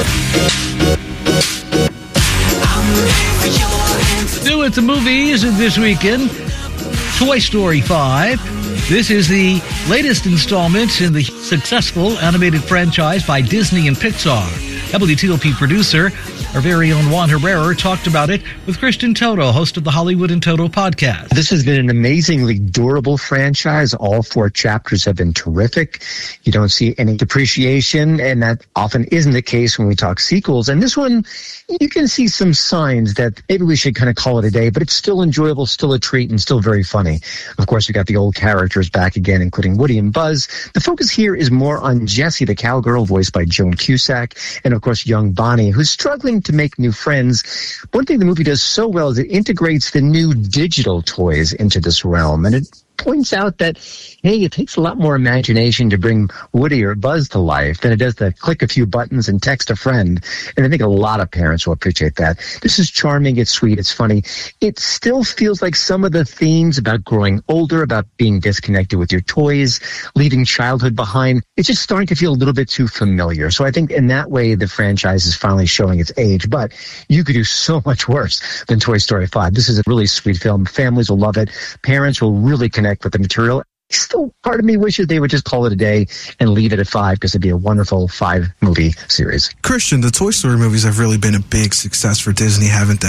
[SPEAKER 2] New at the movies this weekend, Toy Story five. This is the latest installment in the successful animated franchise by Disney and Pixar. W T O P producer, our very own Juan Herrera, talked about it with Christian Toto, host of the Hollywood in Toto podcast.
[SPEAKER 30] This has been an amazingly durable franchise. All four chapters have been terrific. You don't see any depreciation, and that often isn't the case when we talk sequels. And this one, you can see some signs that maybe we should kind of call it a day, but it's still enjoyable, still a treat, and still very funny. Of course, we got the old characters back again, including Woody and Buzz. The focus here is more on Jessie, the cowgirl, voiced by Joan Cusack, and of course, young Bonnie, who's struggling to make new friends. One thing the movie does so well is it integrates the new digital toys into this realm, and it points out that, hey, it takes a lot more imagination to bring Woody or Buzz to life than it does to click a few buttons and text a friend. And I think a lot of parents will appreciate that. This is charming, it's sweet, it's funny. It still feels like some of the themes about growing older, about being disconnected with your toys, leaving childhood behind, it's just starting to feel a little bit too familiar. So I think in that way, the franchise is finally showing its age. But you could do so much worse than Toy Story five. This is a really sweet film. Families will love it. Parents will really connect with the material. Still, part of me wishes they would just call it a day and leave it at five, because it'd be a wonderful five-movie series.
[SPEAKER 31] Christian, the Toy Story movies have really been a big success for Disney, haven't they?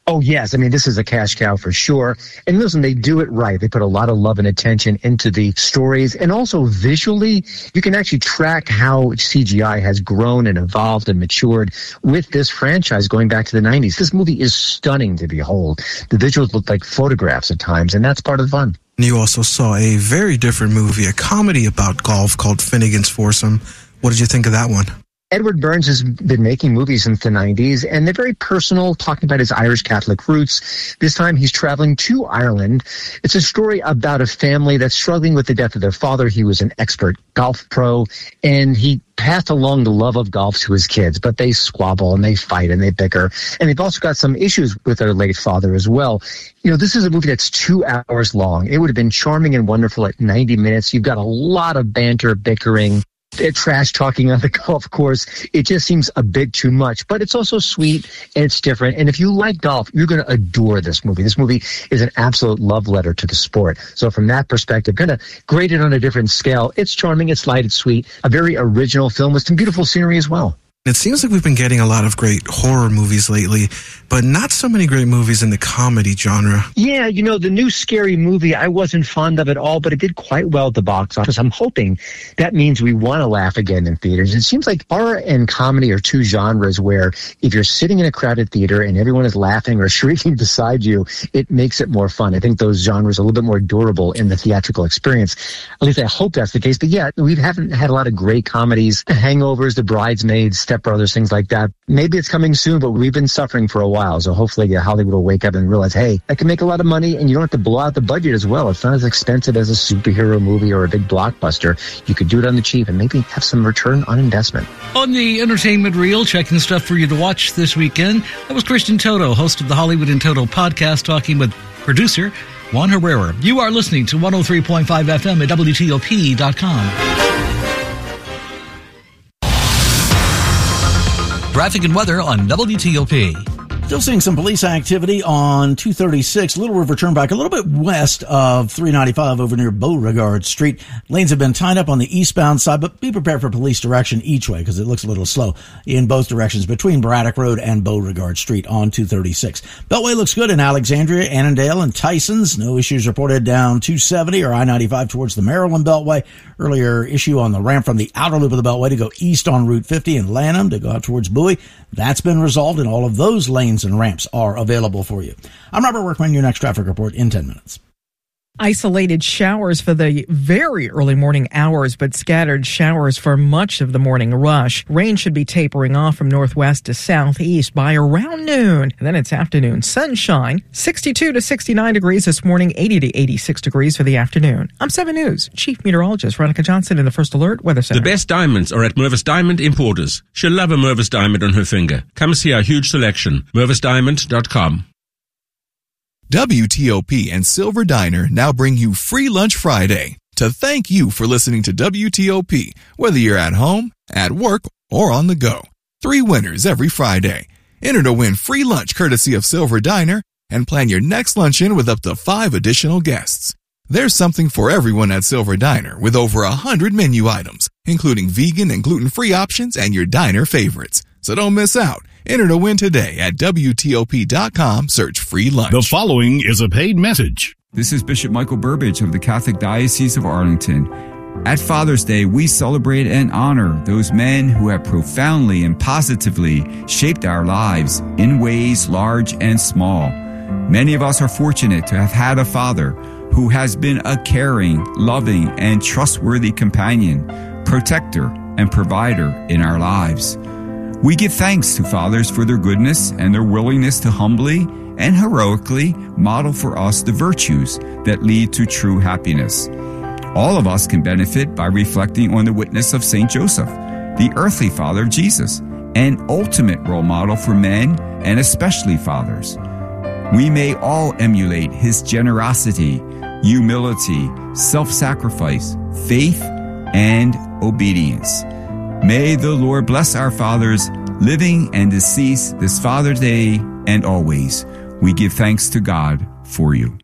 [SPEAKER 30] Oh, yes. I mean, this is a cash cow for sure. And listen, they do it right. They put a lot of love and attention into the stories. And also visually, you can actually track how C G I has grown and evolved and matured with this franchise going back to the nineties. This movie is stunning to behold. The visuals look like photographs at times, and that's part of the fun.
[SPEAKER 1] You also saw a very different movie, a comedy about golf called Finnegan's Foursome. What did you think of that one?
[SPEAKER 30] Edward Burns has been making movies since the nineties, and they're very personal, talking about his Irish Catholic roots. This time he's traveling to Ireland. It's a story about a family that's struggling with the death of their father. He was an expert golf pro, and he passed along the love of golf to his kids, but they squabble and they fight and they bicker. And they've also got some issues with their late father as well. You know, this is a movie that's two hours long. It would have been charming and wonderful at ninety minutes. You've got a lot of banter, bickering, trash talking on the golf course. It just seems a bit too much, but it's also sweet and it's different. And if you like golf, you're going to adore this movie. This movie is an absolute love letter to the sport. So from that perspective, kind of graded on a different scale. It's charming, it's light, it's sweet, a very original film with some beautiful scenery as well.
[SPEAKER 1] It seems like we've been getting a lot of great horror movies lately, but not so many great movies in the comedy genre.
[SPEAKER 30] Yeah, you know, the new Scary Movie, I wasn't fond of at all, but it did quite well at the box office. I'm hoping that means we want to laugh again in theaters. It seems like horror and comedy are two genres where if you're sitting in a crowded theater and everyone is laughing or shrieking beside you, it makes it more fun. I think those genres are a little bit more durable in the theatrical experience. At least I hope that's the case. But yeah, we haven't had a lot of great comedies. Hangovers, The Bridesmaids, Step Brothers, things like that. Maybe it's coming soon, but we've been suffering for a while. So hopefully yeah, Hollywood will wake up and realize, hey, I can make a lot of money and you don't have to blow out the budget as well. It's not as expensive as a superhero movie or a big blockbuster. You could do it on the cheap and maybe have some return on investment.
[SPEAKER 2] On the entertainment reel, checking stuff for you to watch this weekend, that was Christian Toto, host of the Hollywood in Toto podcast, talking with producer Juan Herrera. You are listening to one oh three point five F M at W T O P dot com. Traffic and weather on W T O P.
[SPEAKER 3] Still seeing some police activity on two thirty-six Little River Turnpike, a little bit west of three ninety-five over near Beauregard Street. Lanes have been tied up on the eastbound side, but be prepared for police direction each way because it looks a little slow in both directions between Braddock Road and Beauregard Street on two thirty-six. Beltway looks good in Alexandria, Annandale, and Tysons. No issues reported down two seventy or I ninety-five towards the Maryland Beltway. Earlier issue on the ramp from the outer loop of the Beltway to go east on Route fifty in Lanham to go out towards Bowie. That's been resolved, and all of those lanes and ramps are available for you. I'm Robert Workman, your next traffic report in ten minutes.
[SPEAKER 4] Isolated showers for the very early morning hours, but scattered showers for much of the morning rush. Rain should be tapering off from northwest to southeast by around noon. And then it's afternoon sunshine. sixty-two to sixty-nine degrees this morning, eighty to eighty-six degrees for the afternoon. I'm seven News Chief Meteorologist Veronica Johnson in the First Alert Weather Center.
[SPEAKER 5] The best diamonds are at Mervis Diamond Importers. She'll love a Mervis Diamond on her finger. Come see our huge selection. Mervis Diamond dot com.
[SPEAKER 6] W T O P and Silver Diner now bring you Free Lunch Friday to thank you for listening to W T O P, whether you're at home, at work, or on the go. Three winners every Friday. Enter to win free lunch courtesy of Silver Diner and plan your next luncheon with up to five additional guests. There's something for everyone at Silver Diner with over a hundred menu items, including vegan and gluten-free options and your diner favorites. So don't miss out. Enter to win today at W T O P dot com. Search free lunch.
[SPEAKER 9] The following is a paid message.
[SPEAKER 10] This is Bishop Michael Burbidge of the Catholic Diocese of Arlington. At Father's Day, we celebrate and honor those men who have profoundly and positively shaped our lives in ways large and small. Many of us are fortunate to have had a father who has been a caring, loving, and trustworthy companion, protector, and provider in our lives. We give thanks to fathers for their goodness and their willingness to humbly and heroically model for us the virtues that lead to true happiness. All of us can benefit by reflecting on the witness of Saint Joseph, the earthly father of Jesus, an ultimate role model for men and especially fathers. We may all emulate his generosity, humility, self-sacrifice, faith, and obedience. May the Lord bless our fathers, living and deceased, this Father's Day and always. We give thanks to God for you.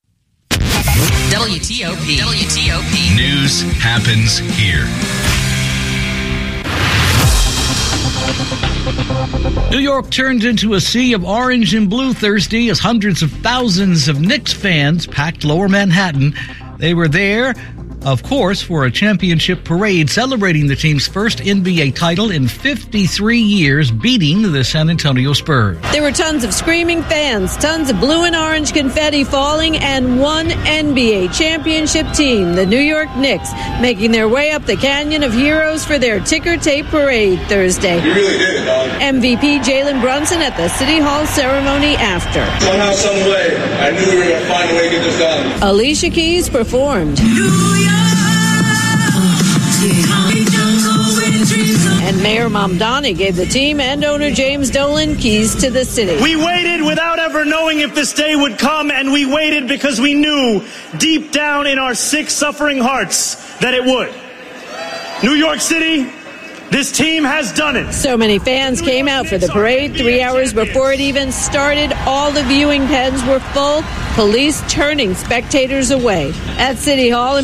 [SPEAKER 12] W T O P. W T O P.
[SPEAKER 8] News happens here.
[SPEAKER 2] New York turned into a sea of orange and blue Thursday as hundreds of thousands of Knicks fans packed Lower Manhattan. They were there, of course, for a championship parade celebrating the team's first N B A title in fifty-three years, beating the San Antonio Spurs.
[SPEAKER 11] There were tons of screaming fans, tons of blue and orange confetti falling, and one N B A championship team, the New York Knicks, making their way up the Canyon of Heroes for their ticker tape parade Thursday.
[SPEAKER 13] You really did it, dog.
[SPEAKER 11] M V P Jalen Brunson at the City Hall ceremony after.
[SPEAKER 13] Somehow, some way, I knew we were going to find a way to get this done.
[SPEAKER 11] Alicia Keys performed. And Mayor Mamdani gave the team and owner James Dolan keys to the city.
[SPEAKER 14] We waited without ever knowing if this day would come, and we waited because we knew deep down in our sick, suffering hearts that it would. New York City, this team has done it.
[SPEAKER 11] So many fans came out for the parade three hours before it even started. All the viewing pens were full, police turning spectators away. At City Hall,